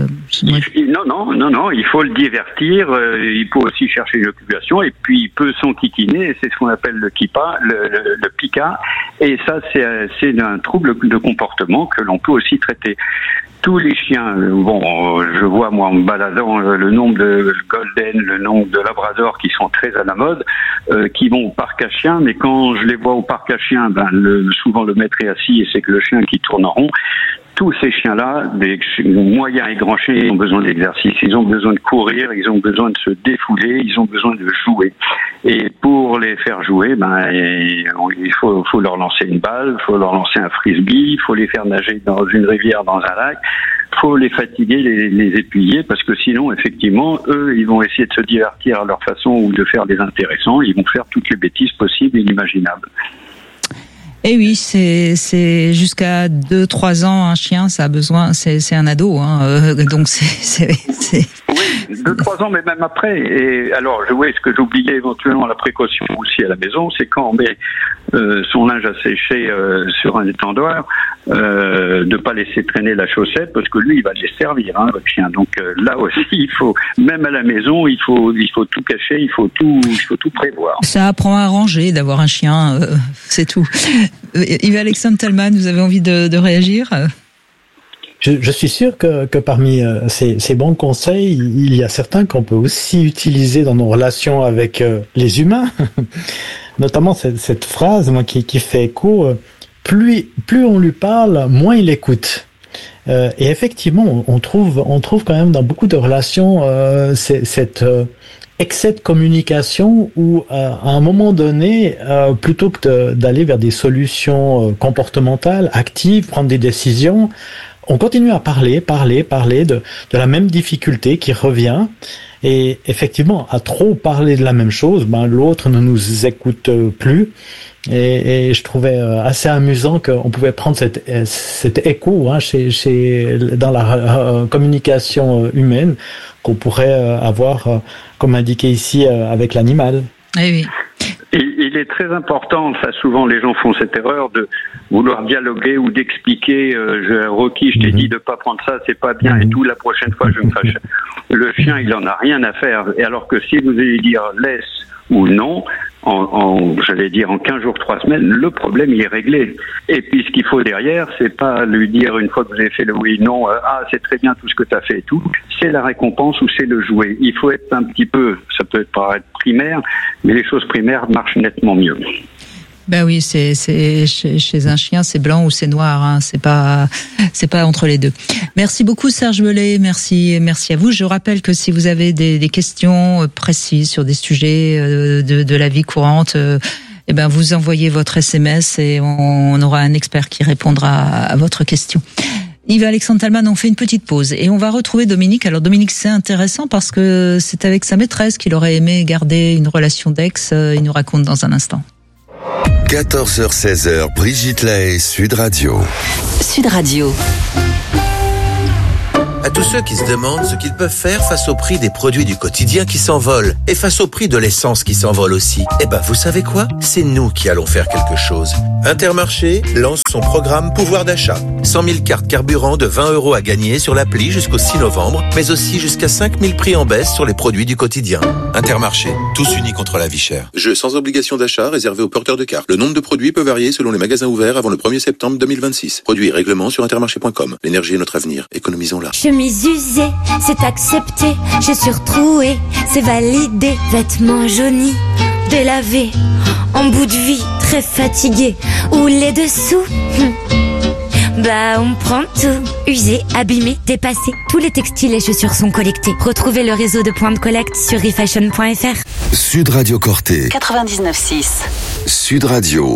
Non, il faut le divertir. Il faut aussi chercher une occupation et puis il peut s'enquiquiner. Et c'est ce qu'on appelle le pica. Et ça, c'est un trouble de comportement que l'on peut aussi traiter. Tous les chiens, je vois moi en me baladant le nombre de Golden, le nombre de Labrador qui sont très à la mode, qui vont au parc à chiens, mais quand je les vois au parc à chiens, souvent le maître est assis et c'est que le chien qui tourne en rond. Tous ces chiens-là, des moyens et grands chiens, ils ont besoin d'exercice, ils ont besoin de courir, ils ont besoin de se défouler, ils ont besoin de jouer. Et pour les faire jouer, il faut leur lancer une balle, il faut leur lancer un frisbee, il faut les faire nager dans une rivière, dans un lac, il faut les fatiguer, les épuiser, parce que sinon, effectivement, eux, ils vont essayer de se divertir à leur façon ou de faire des intéressants, ils vont faire toutes les bêtises possibles et inimaginables. Et oui, c'est jusqu'à 2-3 ans un chien, ça a besoin, c'est un ado, donc c'est. Oui, 2-3 ans, mais même après. Et alors, ce que j'oubliais éventuellement la précaution aussi à la maison, c'est quand on met son linge à sécher sur un étendoir, de pas laisser traîner la chaussette, parce que lui, il va les servir, votre chien. Donc là aussi, il faut, même à la maison, il faut tout cacher, il faut tout prévoir. Ça apprend à ranger d'avoir un chien, c'est tout. Yves-Alexandre Tellman, vous avez envie de réagir ? Je suis sûr que parmi ces bons conseils, il y a certains qu'on peut aussi utiliser dans nos relations avec les humains. Notamment cette phrase, moi, qui fait écho, plus on lui parle, moins il écoute. Et effectivement, on trouve quand même dans beaucoup de relations cette excès de communication où, à un moment donné, plutôt que d'aller vers des solutions comportementales, actives, prendre des décisions, on continue à parler de la même difficulté qui revient. Et effectivement, à trop parler de la même chose, l'autre ne nous écoute plus. Et je trouvais assez amusant qu'on pouvait prendre cet écho dans la communication humaine qu'on pourrait avoir, comme indiqué ici, avec l'animal. Oui. Il est très important, ça souvent les gens font cette erreur de vouloir dialoguer ou d'expliquer, Rocky, je t'ai dit de pas prendre ça, c'est pas bien et tout, la prochaine fois je me fâche. Le chien, il en a rien à faire. Et alors que si vous allez dire laisse ou non, j'allais dire en 15 jours, 3 semaines, le problème il est réglé. Et puis ce qu'il faut derrière, c'est pas lui dire une fois que vous avez fait le oui, non, c'est très bien tout ce que tu as fait et tout, c'est la récompense ou c'est le jouet. Il faut être un petit peu, ça peut paraître primaire, mais les choses primaires marchent nettement mieux. Ben oui, c'est chez un chien, c'est blanc ou c'est noir, hein. C'est pas entre les deux. Merci beaucoup Serge Bellet, merci à vous. Je rappelle que si vous avez des questions précises sur des sujets de la vie courante, eh ben vous envoyez votre SMS et on aura un expert qui répondra à votre question. Yves-Alexandre Talman, on fait une petite pause et on va retrouver Dominique. Alors Dominique, c'est intéressant parce que c'est avec sa maîtresse qu'il aurait aimé garder une relation d'ex. Il nous raconte dans un instant. 14h-16h, Brigitte Lahaie, Sud Radio. Sud Radio. À tous ceux qui se demandent ce qu'ils peuvent faire face au prix des produits du quotidien qui s'envolent et face au prix de l'essence qui s'envole aussi, eh ben vous savez quoi ? C'est nous qui allons faire quelque chose. Intermarché lance son programme pouvoir d'achat. 100 000 cartes carburant de 20 € à gagner sur l'appli jusqu'au 6 novembre, mais aussi jusqu'à 5 000 prix en baisse sur les produits du quotidien. Intermarché, tous unis contre la vie chère. Jeu sans obligation d'achat réservé aux porteurs de cartes. Le nombre de produits peut varier selon les magasins ouverts avant le 1er septembre 2026. Produits et règlements sur intermarché.com. L'énergie est notre avenir. Économisons-la. Chemise usée, c'est accepté. Chaussures trouées, c'est validé. Vêtements jaunis, délavés. En bout de vie, très fatigué. Ou les dessous. Bah on prend tout. Usé, abîmé, dépassé. Tous les textiles et chaussures sont collectés. Retrouvez le réseau de points de collecte sur refashion.fr. Sud Radio Corté. 99.6. Sud Radio.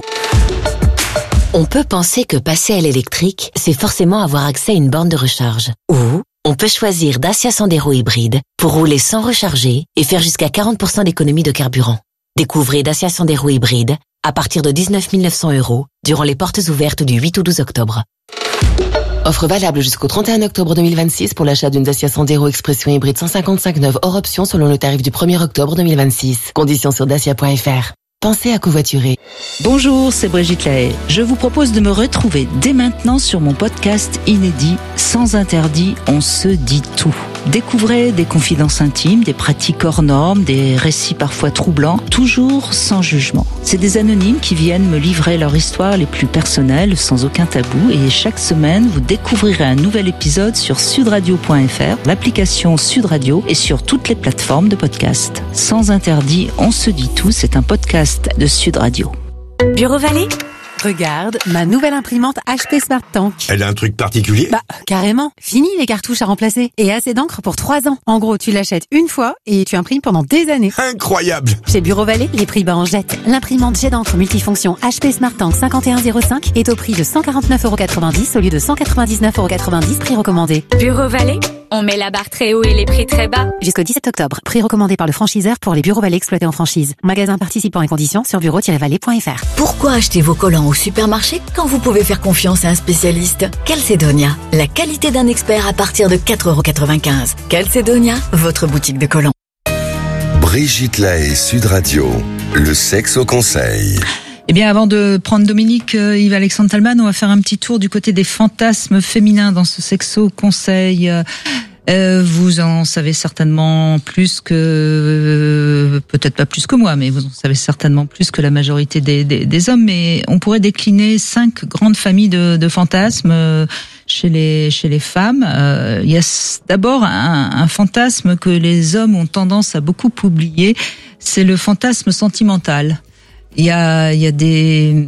On peut penser que passer à l'électrique, c'est forcément avoir accès à une borne de recharge. Ou on peut choisir Dacia Sandero hybride pour rouler sans recharger et faire jusqu'à 40% d'économie de carburant. Découvrez Dacia Sandero hybride à partir de 19 900 € durant les portes ouvertes du 8 au 12 octobre. Offre valable jusqu'au 31 octobre 2026 pour l'achat d'une Dacia Sandero Expression hybride 155 neuve hors option selon le tarif du 1er octobre 2026. Conditions sur dacia.fr. Pensez à covoiturer. Bonjour, c'est Brigitte Lahaie. Je vous propose de me retrouver dès maintenant sur mon podcast inédit Sans interdit, on se dit tout. Découvrez des confidences intimes, des pratiques hors normes, des récits parfois troublants, toujours sans jugement. C'est des anonymes qui viennent me livrer leur histoire les plus personnelles, sans aucun tabou. Et chaque semaine, vous découvrirez un nouvel épisode sur sudradio.fr, l'application Sud Radio et sur toutes les plateformes de podcast. Sans interdit, on se dit tout. C'est un podcast de Sud Radio. Bureau Vallée ? Regarde, ma nouvelle imprimante HP Smart Tank. Elle a un truc particulier ? Bah, carrément. Fini les cartouches à remplacer. Et assez d'encre pour 3 ans. En gros, tu l'achètes une fois et tu imprimes pendant des années. Incroyable ! Chez Bureau Vallée, les prix bas en jette. L'imprimante jet d'encre multifonction HP Smart Tank 5105 est au prix de 149,90 € au lieu de 199,90 € prix recommandé. Bureau Vallée ? On met la barre très haut et les prix très bas. Jusqu'au 17 octobre. Prix recommandé par le franchiseur pour les Bureaux Vallée exploités en franchise. Magasin participant et conditions sur bureau-vallée.fr. Pourquoi acheter vos collants au supermarché quand vous pouvez faire confiance à un spécialiste ? Calcedonia, la qualité d'un expert à partir de 4,95 €. Calcedonia, votre boutique de collants. Brigitte Lahaie, Sud Radio. Le sexe au conseil. Eh bien, avant de prendre Dominique, Yves-Alexandre Talman, on va faire un petit tour du côté des fantasmes féminins dans ce sexo-conseil. Vous en savez certainement plus que, peut-être pas plus que moi, mais vous en savez certainement plus que la majorité des hommes. Mais on pourrait décliner 5 grandes familles de fantasmes chez les femmes. Il y a d'abord un fantasme que les hommes ont tendance à beaucoup oublier, c'est le fantasme sentimental. Il y a des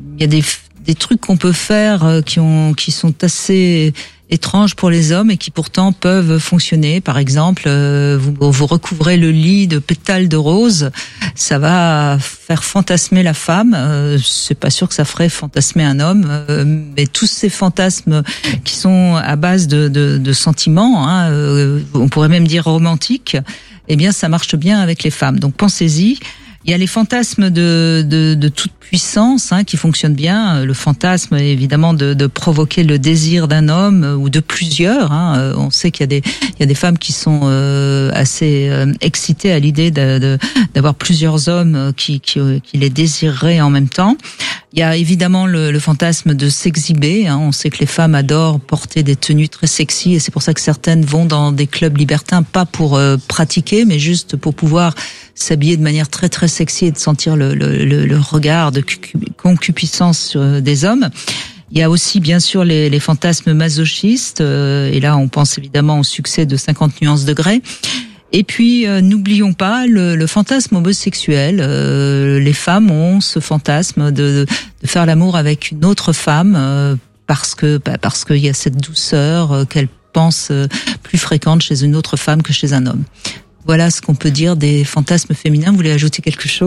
trucs qu'on peut faire qui sont assez étranges pour les hommes et qui pourtant peuvent fonctionner. Par exemple, vous recouvrez le lit de pétales de rose, ça va faire fantasmer la femme. C'est pas sûr que ça ferait fantasmer un homme, mais tous ces fantasmes qui sont à base de sentiments, on pourrait même dire romantiques, eh bien ça marche bien avec les femmes. Donc pensez-y. Il y a les fantasmes de toute puissance qui fonctionnent bien. Le fantasme, évidemment, de provoquer le désir d'un homme ou de plusieurs. On sait qu'il y a des femmes qui sont assez excitées à l'idée d'avoir plusieurs hommes qui les désireraient en même temps. Il y a évidemment le fantasme de s'exhiber. On sait que les femmes adorent porter des tenues très sexy et c'est pour ça que certaines vont dans des clubs libertins, pas pour pratiquer, mais juste pour pouvoir s'habiller de manière très très sexy et de sentir le regard de concupiscence des hommes. Il y a aussi bien sûr les fantasmes masochistes et là on pense évidemment au succès de 50 nuances de Grey. Et puis, n'oublions pas le fantasme homosexuel. Les femmes ont ce fantasme de faire l'amour avec une autre femme parce qu'il y a cette douceur qu'elles pensent plus fréquente chez une autre femme que chez un homme. Voilà ce qu'on peut dire des fantasmes féminins. Vous voulez ajouter quelque chose ?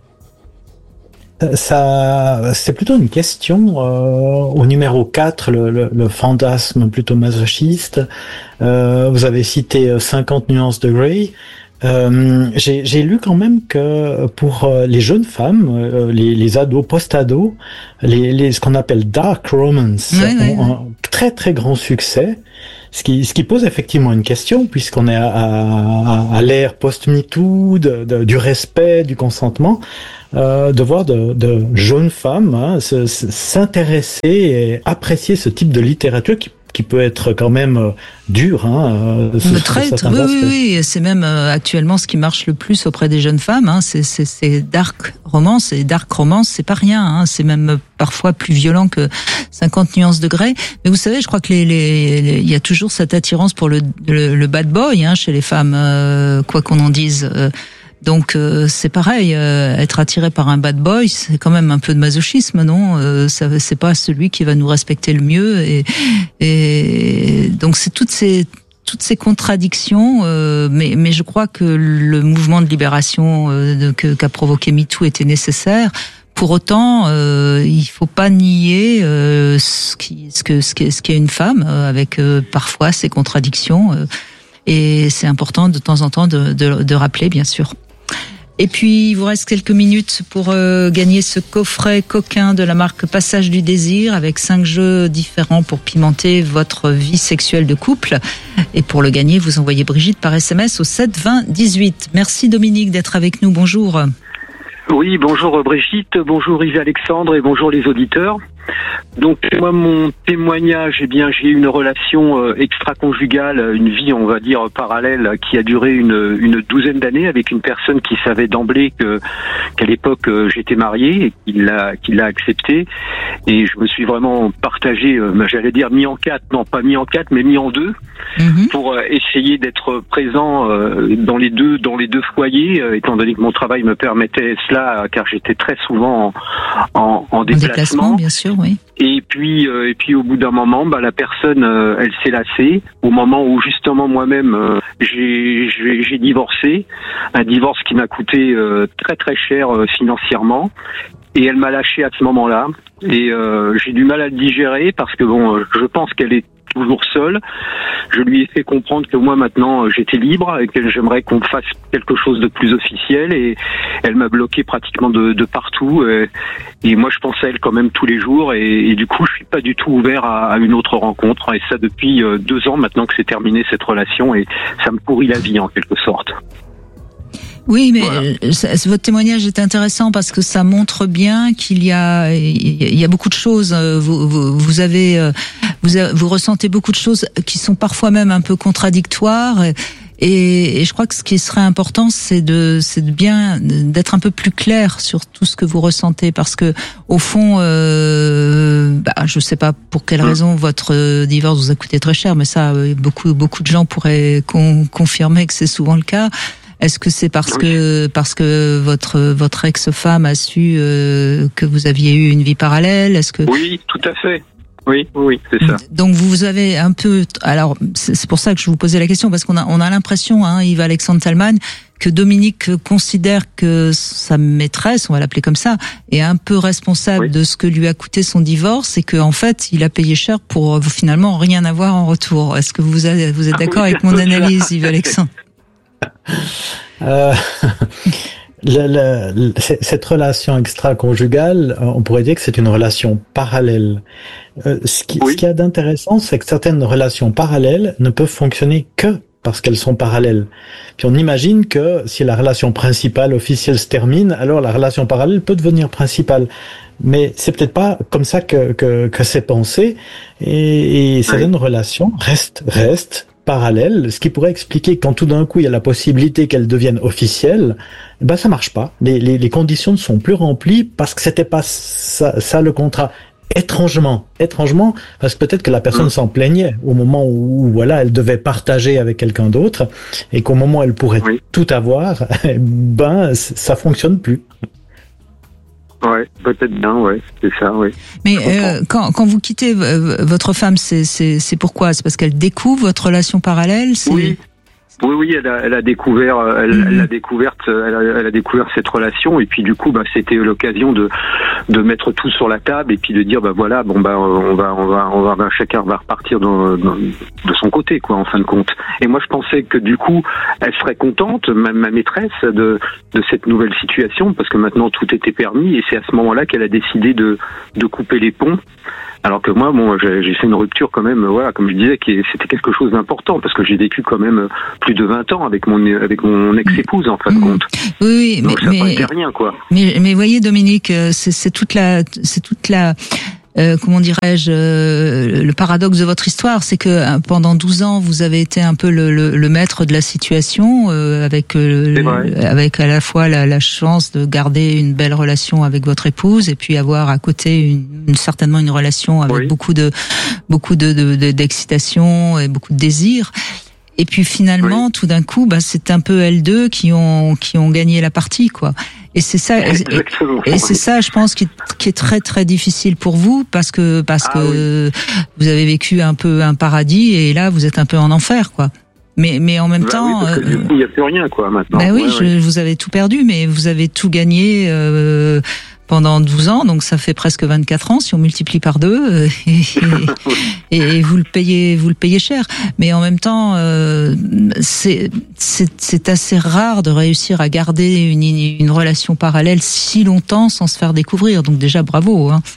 Ça, c'est plutôt une question au numéro 4, le fantasme plutôt masochiste. Vous avez cité 50 nuances de Grey. J'ai lu quand même que pour les jeunes femmes, les ados, post-ados, ce qu'on appelle dark romance ont un très très grand succès. Ce qui pose effectivement une question, puisqu'on est à l'ère post-MeToo, du respect, du consentement, de voir de jeunes femmes s'intéresser et apprécier ce type de littérature qui peut être quand même dur. Oui, c'est même actuellement ce qui marche le plus auprès des jeunes femmes. C'est dark romance, et dark romance, c'est pas rien. C'est même parfois plus violent que 50 nuances de Grey. Mais vous savez, je crois que il y a toujours cette attirance pour le bad boy chez les femmes, quoi qu'on en dise. Donc c'est pareil, être attiré par un bad boy, c'est quand même un peu de masochisme, non ? C'est pas celui qui va nous respecter le mieux, et donc c'est toutes ces contradictions, mais je crois que le mouvement de libération qu'a provoqué MeToo était nécessaire. Pour autant, il faut pas nier ce qu'est une femme, avec parfois ces contradictions, et c'est important de temps en temps de rappeler, bien sûr. Et puis, il vous reste quelques minutes pour gagner ce coffret coquin de la marque Passage du Désir, avec 5 jeux différents pour pimenter votre vie sexuelle de couple. Et pour le gagner, vous envoyez Brigitte par SMS au 7 20 18. Merci Dominique d'être avec nous. Bonjour. Oui, bonjour Brigitte, bonjour Yves-Alexandre et bonjour les auditeurs. Donc moi, mon témoignage, j'ai eu une relation extra-conjugale, une vie, on va dire, parallèle, qui a duré une douzaine d'années avec une personne qui savait d'emblée qu'à l'époque j'étais marié et qui l'a accepté. Et je me suis vraiment partagé, j'allais dire mis en quatre, non pas mis en quatre, mais mis en deux, pour essayer d'être présent dans les deux foyers, étant donné que mon travail me permettait cela, car j'étais très souvent en déplacement, bien sûr, oui. Et puis au bout d'un moment, la personne, elle s'est lassée. Au moment où justement moi-même j'ai divorcé, un divorce qui m'a coûté très très cher financièrement. Et elle m'a lâché à ce moment-là. Et j'ai du mal à le digérer parce que je pense qu'elle est toujours seule. Je lui ai fait comprendre que moi maintenant j'étais libre et que j'aimerais qu'on fasse quelque chose de plus officiel, et elle m'a bloqué pratiquement de partout, et moi je pense à elle quand même tous les jours, et du coup je suis pas du tout ouvert à une autre rencontre, et ça depuis 2 ans maintenant que c'est terminé cette relation, et ça me pourrit la vie en quelque sorte. Oui, mais voilà. Votre témoignage est intéressant parce que ça montre bien qu'il y a beaucoup de choses. Vous ressentez beaucoup de choses qui sont parfois même un peu contradictoires. Et je crois que ce qui serait important, c'est d'être un peu plus clair sur tout ce que vous ressentez, parce que au fond, je sais pas pour quelle raison votre divorce vous a coûté très cher, mais ça, beaucoup de gens pourraient confirmer que c'est souvent le cas. Est-ce que c'est parce que votre ex-femme a su que vous aviez eu une vie parallèle? Est-ce que Oui, tout à fait. Oui, c'est ça. Donc vous avez un peu. Alors c'est pour ça que je vous posais la question, parce qu'on a l'impression, Yves-Alexandre Talman, que Dominique considère que sa maîtresse, on va l'appeler comme ça, est un peu responsable de ce que lui a coûté son divorce, et qu'en fait il a payé cher pour finalement rien avoir en retour. Est-ce que vous êtes d'accord avec mon analyse, Yves-Alexandre? Cette relation extra-conjugale, on pourrait dire que c'est une relation parallèle. Ce qu'il y a d'intéressant, c'est que certaines relations parallèles ne peuvent fonctionner que parce qu'elles sont parallèles. Puis on imagine que si la relation principale officielle se termine, alors la relation parallèle peut devenir principale. Mais c'est peut-être pas comme ça que c'est pensé, et certaines relations restent parallèle, ce qui pourrait expliquer que quand tout d'un coup il y a la possibilité qu'elles deviennent officielles, ça marche pas. Les conditions ne sont plus remplies parce que c'était pas ça le contrat. étrangement, parce que peut-être que la personne s'en plaignait au moment où voilà, elle devait partager avec quelqu'un d'autre, et qu'au moment où elle pourrait tout avoir, ben ça fonctionne plus. Ouais, peut-être bien, ouais, c'est ça, oui. Mais quand vous quittez votre femme, c'est pourquoi? C'est parce qu'elle découvre votre relation parallèle? Oui, elle a découvert, elle a découvert cette relation, et puis du coup, c'était l'occasion de mettre tout sur la table, et puis de dire, voilà, chacun va repartir de son côté, quoi, en fin de compte. Et moi, je pensais que du coup, elle serait contente, ma maîtresse, de cette nouvelle situation, parce que maintenant tout était permis, et c'est à ce moment-là qu'elle a décidé de couper les ponts. Alors que moi, j'ai fait une rupture quand même, voilà, comme je disais, c'était quelque chose d'important, parce que j'ai vécu quand même plus de 20 ans avec mon ex-épouse, en fin de compte. Oui, donc ça n'a pas été rien, quoi. Mais voyez, Dominique, c'est toute la comment dirais-je, le paradoxe de votre histoire, c'est que pendant 12 ans, vous avez été un peu le maître de la situation, avec à la fois la chance de garder une belle relation avec votre épouse, et puis avoir à côté certainement une relation avec beaucoup d'excitation et beaucoup de désir. Et puis finalement, tout d'un coup, c'est un peu elles deux qui ont gagné la partie, quoi. Et c'est ça, c'est ça, je pense, qui est très très difficile pour vous, parce que vous avez vécu un peu un paradis, et là vous êtes un peu en enfer, quoi. Mais en même temps, parce que du coup, il n'y a plus rien, quoi, maintenant. Vous avez tout perdu, mais vous avez tout gagné pendant 12 ans, donc ça fait presque 24 ans si on multiplie par 2, et vous le payez cher. Mais en même temps, c'est assez rare de réussir à garder une relation parallèle si longtemps sans se faire découvrir. Donc déjà, bravo, hein.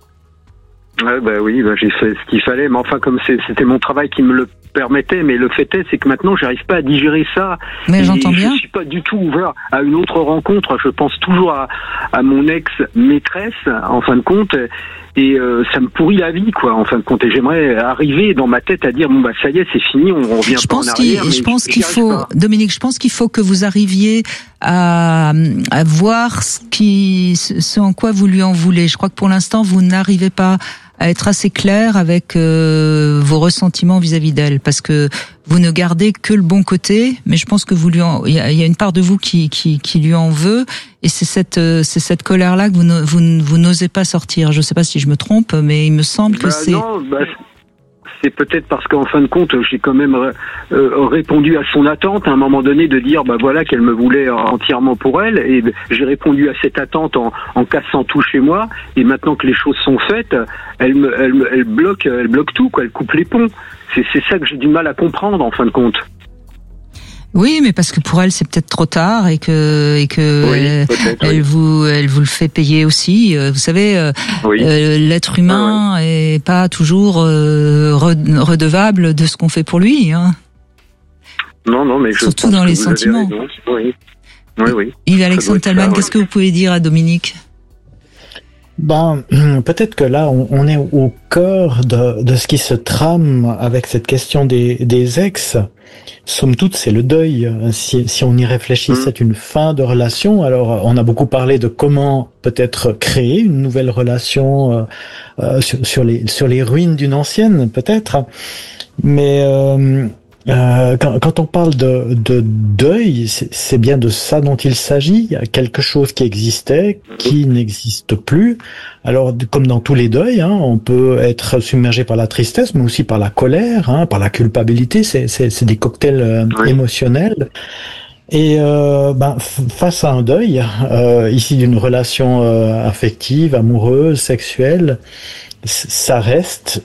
Ouais, j'ai fait ce qu'il fallait, mais enfin, comme c'était mon travail qui me le permettait, mais le fait c'est que maintenant j'arrive pas à digérer ça. Mais j'entends bien. Je suis pas du tout ouvert à une autre rencontre. Je pense toujours à mon ex-maîtresse, en fin de compte, et ça me pourrit la vie, quoi, en fin de compte. Et j'aimerais arriver dans ma tête à dire ça y est, c'est fini, on revient pas en arrière. Dominique, je pense qu'il faut que vous arriviez à voir ce en quoi vous lui en voulez. Je crois que pour l'instant vous n'arrivez pas à être assez clair avec vos ressentiments vis-à-vis d'elle, parce que vous ne gardez que le bon côté, mais je pense que il y a une part de vous qui lui en veut, et c'est cette colère-là que vous n'osez pas sortir. Je ne sais pas si je me trompe, mais il me semble que c'est... Non, c'est peut-être parce qu'en fin de compte, j'ai quand même répondu à son attente à un moment donné, de dire voilà, qu'elle me voulait entièrement pour elle, et j'ai répondu à cette attente en cassant tout chez moi, et maintenant que les choses sont faites, elle bloque tout, quoi, elle coupe les ponts. C'est ça que j'ai du mal à comprendre, en fin de compte. Oui, mais parce que pour elle c'est peut-être trop tard, et que elle vous le fait payer aussi. Vous savez, l'être humain est pas toujours redevable de ce qu'on fait pour lui, hein. Non, mais surtout dans les sentiments. Oui. Yves-Alexandre Tallmann, qu'est-ce que vous pouvez dire à Dominique? Peut-être que là, on est au cœur de ce qui se trame avec cette question des ex. Somme toute, c'est le deuil. Si on y réfléchit, c'est une fin de relation. Alors, on a beaucoup parlé de comment peut-être créer une nouvelle relation sur les ruines d'une ancienne, peut-être. Mais quand on parle de deuil, c'est bien de ça dont il s'agit. Il y a quelque chose qui existait, qui n'existe plus. Alors, comme dans tous les deuils, on peut être submergé par la tristesse, mais aussi par la colère, par la culpabilité. C'est des cocktails émotionnels. Et face à un deuil, ici d'une relation affective, amoureuse, sexuelle, ça reste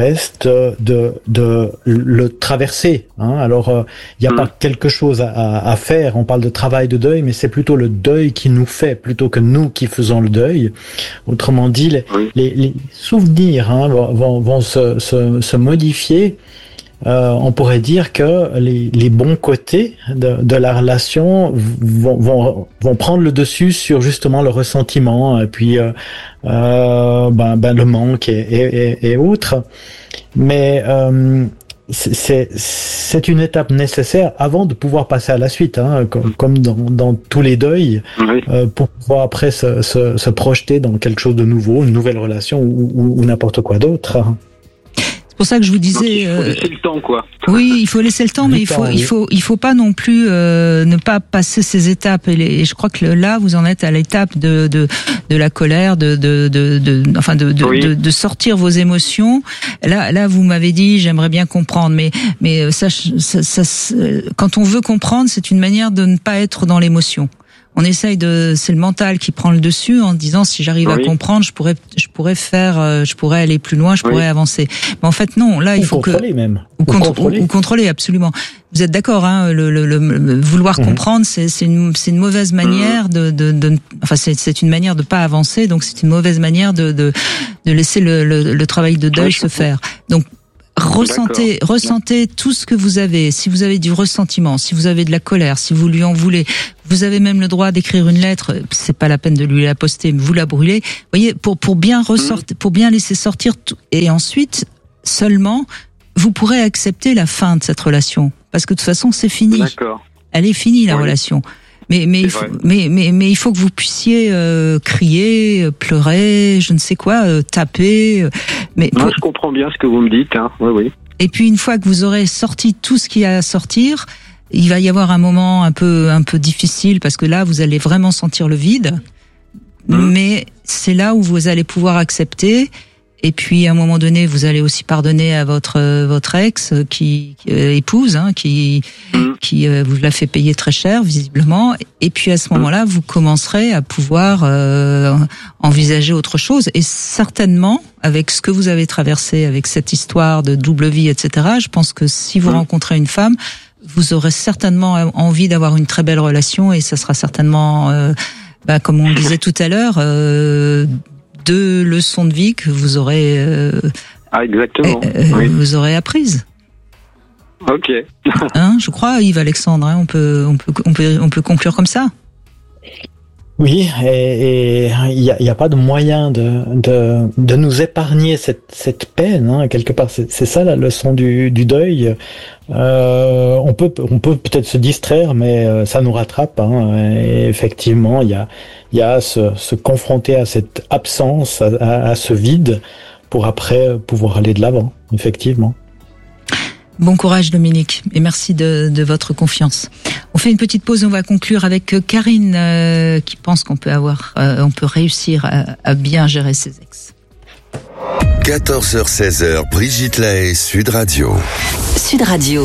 de le traverser, Alors il n'y a pas quelque chose à faire. On parle de travail de deuil, mais c'est plutôt le deuil qui nous fait plutôt que nous qui faisons le deuil. Autrement dit, les souvenirs vont se modifier. On pourrait dire que les bons côtés de la relation vont prendre le dessus sur justement le ressentiment, et puis le manque et autres. Mais c'est une étape nécessaire avant de pouvoir passer à la suite, hein, comme dans tous les deuils, pour pouvoir après se projeter dans quelque chose de nouveau, une nouvelle relation ou n'importe quoi d'autre. C'est pour ça que je vous disais. Donc, il faut laisser le temps, quoi. Oui, il faut laisser le temps, mais il faut pas non plus ne pas passer ces étapes. Et je crois que là, vous en êtes à l'étape de la colère, de sortir vos émotions. Là, vous m'avez dit, j'aimerais bien comprendre, mais ça, quand on veut comprendre, c'est une manière de ne pas être dans l'émotion. On essaye c'est le mental qui prend le dessus en disant si j'arrive à comprendre, je pourrais aller plus loin, je pourrais avancer. Mais en fait non, là il faut contrôler ou contrôler absolument. Vous êtes d'accord, hein, le vouloir comprendre, c'est une mauvaise manière c'est une manière de pas avancer, donc c'est une mauvaise manière de laisser le travail de deuil se faire. Donc ressentez tout ce que vous avez. Si vous avez du ressentiment, si vous avez de la colère, si vous lui en voulez, vous avez même le droit d'écrire une lettre. C'est pas la peine de lui la poster, mais vous la brûlez. Vous voyez, pour bien ressortir, pour bien laisser sortir tout. Et ensuite, seulement, vous pourrez accepter la fin de cette relation. Parce que de toute façon, c'est fini. D'accord. Elle est finie, la relation. Mais il faut que vous puissiez crier, pleurer, je ne sais quoi, taper. Moi, je comprends bien ce que vous me dites. Hein. Oui. Et puis une fois que vous aurez sorti tout ce qu'il y a à sortir, il va y avoir un moment un peu difficile parce que là, vous allez vraiment sentir le vide. Mais c'est là où vous allez pouvoir accepter. Et puis à un moment donné, vous allez aussi pardonner à votre ex qui épouse, hein, qui vous l'a fait payer très cher visiblement. Et puis à ce moment-là, vous commencerez à pouvoir envisager autre chose. Et certainement, avec ce que vous avez traversé, avec cette histoire de double vie, etc., je pense que si vous rencontrez une femme, vous aurez certainement envie d'avoir une très belle relation et ça sera certainement, comme on disait tout à l'heure, 2 leçons de vie que vous aurez vous aurez apprises. Ok. Hein, je crois, Yves Alexandre, hein, on peut conclure comme ça. Oui, et il y a pas de moyen de nous épargner cette peine, hein, quelque part. C'est ça la leçon du deuil. On peut peut-être se distraire, mais ça nous rattrape. Hein, et effectivement, il y a se confronter à cette absence, à ce vide, pour après pouvoir aller de l'avant. Effectivement. Bon courage Dominique et merci de votre confiance. On fait une petite pause, on va conclure avec Karine qui pense qu'on peut réussir à bien gérer ses ex. 14h-16h, Brigitte Lahaie, Sud Radio. Sud Radio.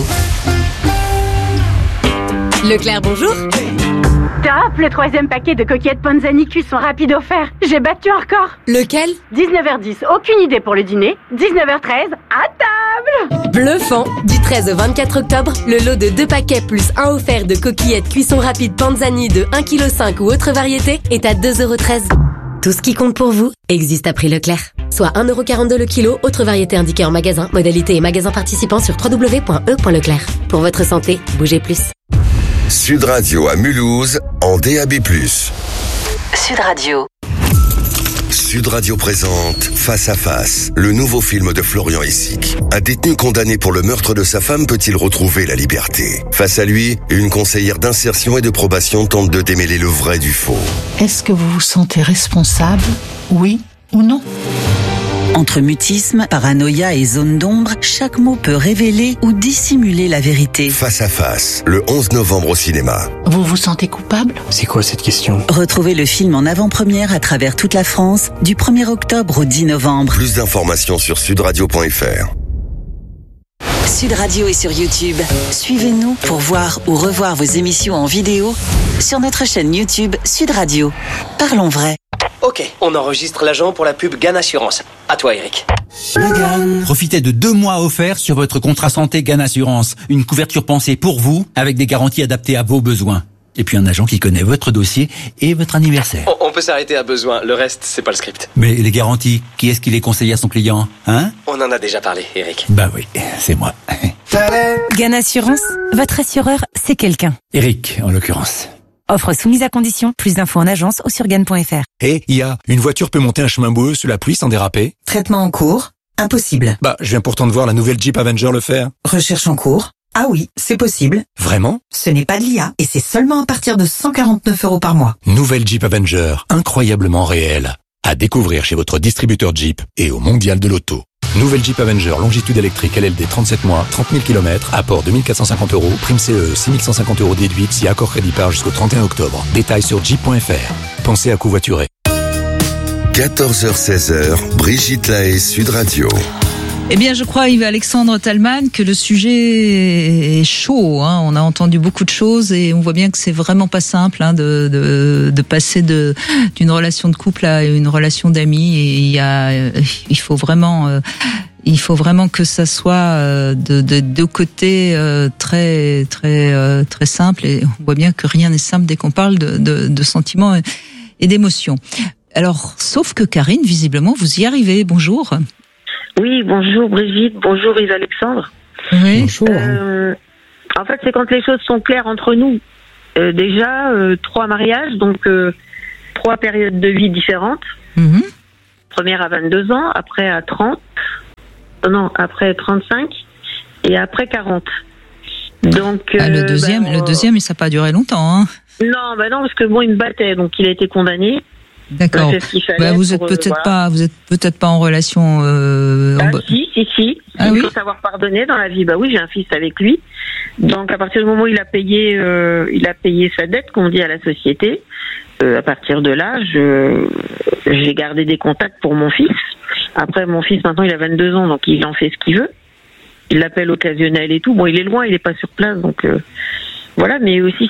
Leclerc, bonjour. Top, le 3e paquet de coquillettes Panzani cuisson rapide offert. J'ai battu un record. Lequel? 19h10, aucune idée pour le dîner. 19h13, à table. Bluffant. Du 13 au 24 octobre, le lot de 2 paquets plus 1 offert de coquillettes cuisson rapide Panzani de 1,5 kg ou autre variété est à 2,13 €. Tout ce qui compte pour vous existe à prix Leclerc. Soit 1,42 € le kilo, autre variété indiquée en magasin, modalité et magasin participant sur www.e.leclerc. Pour votre santé, bougez plus. Sud Radio à Mulhouse, en DAB+. Sud Radio. Sud Radio présente Face à Face, le nouveau film de Florian Essic. Un détenu condamné pour le meurtre de sa femme peut-il retrouver la liberté? Face à lui, une conseillère d'insertion et de probation tente de démêler le vrai du faux. Est-ce que vous vous sentez responsable, oui ou non? Entre mutisme, paranoïa et zone d'ombre, chaque mot peut révéler ou dissimuler la vérité. Face à Face, le 11 novembre au cinéma. Vous vous sentez coupable? C'est quoi cette question? Retrouvez le film en avant-première à travers toute la France, du 1er octobre au 10 novembre. Plus d'informations sur sudradio.fr. Sud Radio est sur YouTube. Suivez-nous pour voir ou revoir vos émissions en vidéo sur notre chaîne YouTube Sud Radio. Parlons vrai. Ok, on enregistre l'agent pour la pub GAN Assurance. À toi, Eric. Profitez de 2 mois offerts sur votre contrat santé GAN Assurance. Une couverture pensée pour vous, avec des garanties adaptées à vos besoins. Et puis un agent qui connaît votre dossier et votre anniversaire. On peut s'arrêter à besoin, le reste, c'est pas le script. Mais les garanties, qui est-ce qui les conseille à son client, hein? On en a déjà parlé, Eric. Bah oui, c'est moi. GAN Assurance, votre assureur, c'est quelqu'un. Eric, en l'occurrence. Offre soumise à condition. Plus d'infos en agence ou sur GAN.fr. Et une voiture peut monter un chemin boueux sous la pluie sans déraper? Traitement en cours. Impossible. Bah, je viens pourtant de voir la nouvelle Jeep Avenger le faire. Recherche en cours. Ah oui, c'est possible. Vraiment? Ce n'est pas de l'IA et c'est seulement à partir de 149 € par mois. Nouvelle Jeep Avenger, incroyablement réelle. À découvrir chez votre distributeur Jeep et au Mondial de l'Auto. Nouvelle Jeep Avenger, longitude électrique LLD 37 mois, 30 000 km, apport 2450 €, prime CE 6150 € déduite si accord crédit par jusqu'au 31 octobre. Détails sur jeep.fr. Pensez à covoiturer. 14h-16h, Brigitte Lahaie, Sud Radio. Eh bien, je crois, Yves-Alexandre Thalmann, que le sujet est chaud. On a entendu beaucoup de choses et on voit bien que c'est vraiment pas simple de passer d'une relation de couple à une relation d'amis. Et il faut vraiment que ça soit de deux côtés très simple. Et on voit bien que rien n'est simple dès qu'on parle de sentiments et d'émotions. Alors, sauf que Karine, visiblement, vous y arrivez. Bonjour. Oui, bonjour Brigitte, bonjour Yves-Alexandre. Oui. Bonjour. En fait, c'est quand les choses sont claires entre nous. Déjà, 3 mariages, donc 3 périodes de vie différentes. Mm-hmm. Première à 22 ans, après à 30, après 35 et après 40. Donc le deuxième, ça n'a pas duré longtemps. Hein. Non, parce que il me battait, donc il a été condamné. D'accord. Vous êtes peut-être pas en relation. Si. Il faut savoir pardonner dans la vie. Oui, j'ai un fils avec lui. Donc à partir du moment où il a payé sa dette, qu'on dit à la société, à partir de là, j'ai gardé des contacts pour mon fils. Après, mon fils maintenant il a 22 ans, donc il en fait ce qu'il veut. Il l'appelle occasionnel et tout. Bon, il est loin, il est pas sur place, donc voilà. Mais aussi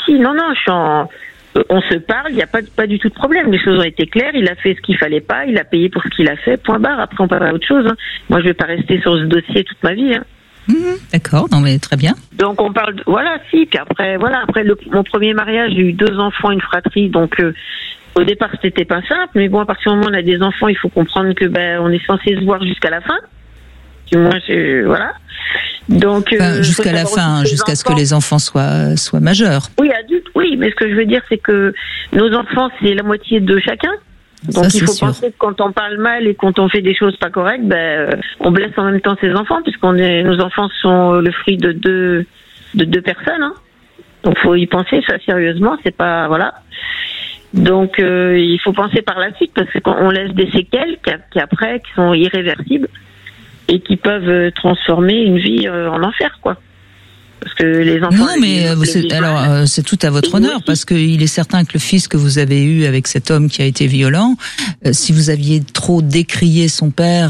on se parle, il n'y a pas du tout de problème. Les choses ont été claires, il a fait ce qu'il fallait pas, il a payé pour ce qu'il a fait, point barre. Après, on parle à autre chose. Hein. Moi, je vais pas rester sur ce dossier toute ma vie. Hein. D'accord, non mais très bien. Donc, on parle puis après, mon premier mariage, j'ai eu 2 enfants, une fratrie, donc au départ, c'était pas simple, mais bon, à partir du moment où on a des enfants, il faut comprendre que on est censé se voir jusqu'à la fin. Du moins, voilà. Donc jusqu'à la fin, jusqu'à ce que les enfants soient majeurs. Oui, adultes, oui, mais ce que je veux dire, c'est que nos enfants, c'est la moitié de chacun. Donc il faut penser que quand on parle mal et quand on fait des choses pas correctes, on blesse en même temps ses enfants, puisque nos enfants sont le fruit de deux personnes. Hein. Donc faut y penser, ça sérieusement, c'est pas voilà. Donc il faut penser par la suite, parce qu'on laisse des séquelles qui sont irréversibles. Et qui peuvent transformer une vie en enfer, quoi. Parce que les enfants... Non, mais c'est tout à votre honneur, parce qu'il est certain que le fils que vous avez eu avec cet homme qui a été violent, si vous aviez trop décrié son père,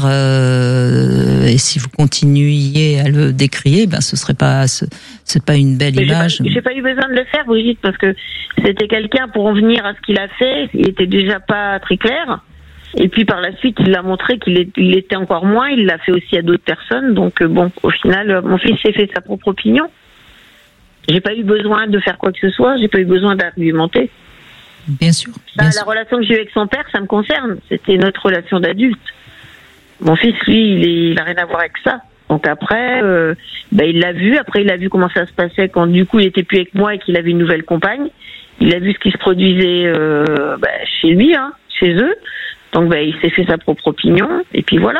et si vous continuiez à le décrier, c'est pas une belle image. J'ai pas eu besoin de le faire, Brigitte, parce que c'était quelqu'un pour en venir à ce qu'il a fait, il était déjà pas très clair. Et puis par la suite, il a montré qu'il était encore moins. Il l'a fait aussi à d'autres personnes. Donc au final, mon fils s'est fait sa propre opinion. J'ai pas eu besoin de faire quoi que ce soit. J'ai pas eu besoin d'argumenter. Bien sûr. La relation que j'ai eue avec son père, ça me concerne. C'était notre relation d'adulte. Mon fils, lui, il a rien à voir avec ça. Donc après, il l'a vu. Après, il a vu comment ça se passait quand du coup il était plus avec moi et qu'il avait une nouvelle compagne. Il a vu ce qui se produisait chez lui, chez eux. Donc il s'est fait sa propre opinion, et puis voilà.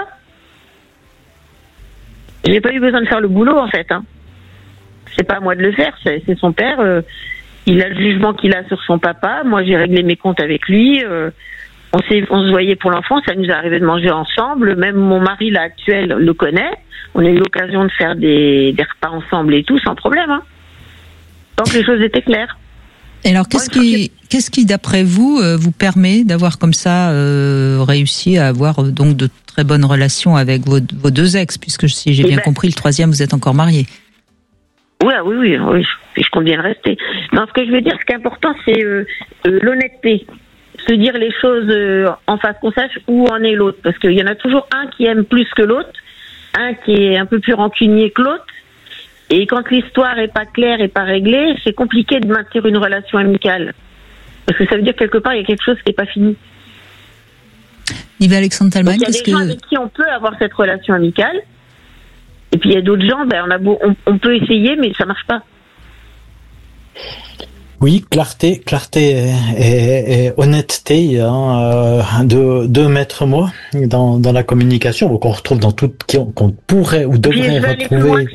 J'ai pas eu besoin de faire le boulot, en fait. Hein. C'est pas à moi de le faire, c'est son père. Il a le jugement qu'il a sur son papa. Moi, j'ai réglé mes comptes avec lui. On se voyait pour l'enfant, ça nous est arrivé de manger ensemble. Même mon mari, là, actuel, le connaît. On a eu l'occasion de faire des repas ensemble et tout, sans problème. Hein. Donc les choses étaient claires. Et alors, qu'est-ce qui, d'après vous, vous permet d'avoir comme ça réussi à avoir donc de très bonnes relations avec vos 2 ex, puisque si j'ai bien compris, le 3e, vous êtes encore marié. Oui, je compte bien le rester. Non, ce que je veux dire, ce qui est important, c'est l'honnêteté. Se dire les choses en face, qu'on sache où en est l'autre. Parce qu'il y en a toujours un qui aime plus que l'autre, un qui est un peu plus rancunier que l'autre. Et quand l'histoire est pas claire et pas réglée, c'est compliqué de maintenir une relation amicale. Parce que ça veut dire quelque part, il y a quelque chose qui n'est pas fini. Yves-Alexandre Thalmann, il y a des gens avec qui on peut avoir cette relation amicale. Et puis il y a d'autres gens, on peut essayer, mais ça marche pas. Oui, clarté et honnêteté, deux maîtres mots dans la communication, qu'on retrouve dans qu'on pourrait ou devrait retrouver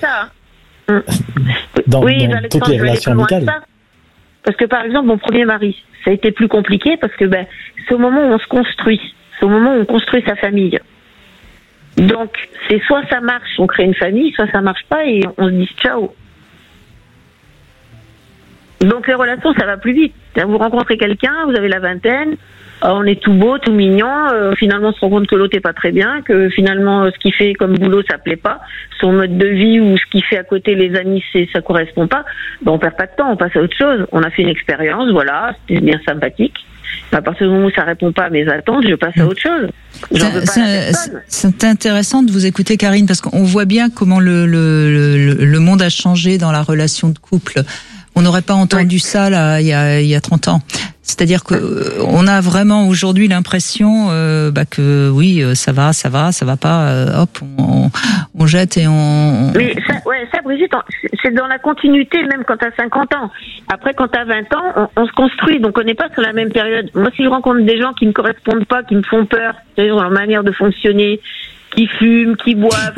dans toutes les relations amicales. Parce que par exemple, mon premier mari, ça a été plus compliqué parce que c'est au moment où on se construit, c'est au moment où on construit sa famille. Donc, c'est soit ça marche, on crée une famille, soit ça marche pas et on se dit ciao. Donc les relations, ça va plus vite. Vous rencontrez quelqu'un, vous avez la vingtaine, on est tout beau, tout mignon, finalement on se rend compte que l'autre est pas très bien, que finalement ce qu'il fait comme boulot ça plaît pas, son mode de vie ou ce qu'il fait à côté, les amis, ça correspond pas, on perd pas de temps, on passe à autre chose. On a fait une expérience, voilà, c'était bien sympathique. À partir du moment où ça répond pas à mes attentes, je passe à autre chose. C'est intéressant de vous écouter, Karine, parce qu'on voit bien comment le monde a changé dans la relation de couple. On n'aurait pas entendu ça là il y a 30 ans. C'est-à-dire que on a vraiment aujourd'hui l'impression que oui, ça va pas, hop, on jette et on... Mais ça Brigitte, c'est dans la continuité même quand t'as 50 ans. Après quand t'as 20 ans, on se construit, donc on n'est pas sur la même période. Moi si je rencontre des gens qui me correspondent pas, qui me font peur, c'est-à-dire leur manière de fonctionner, qui fument, qui boivent,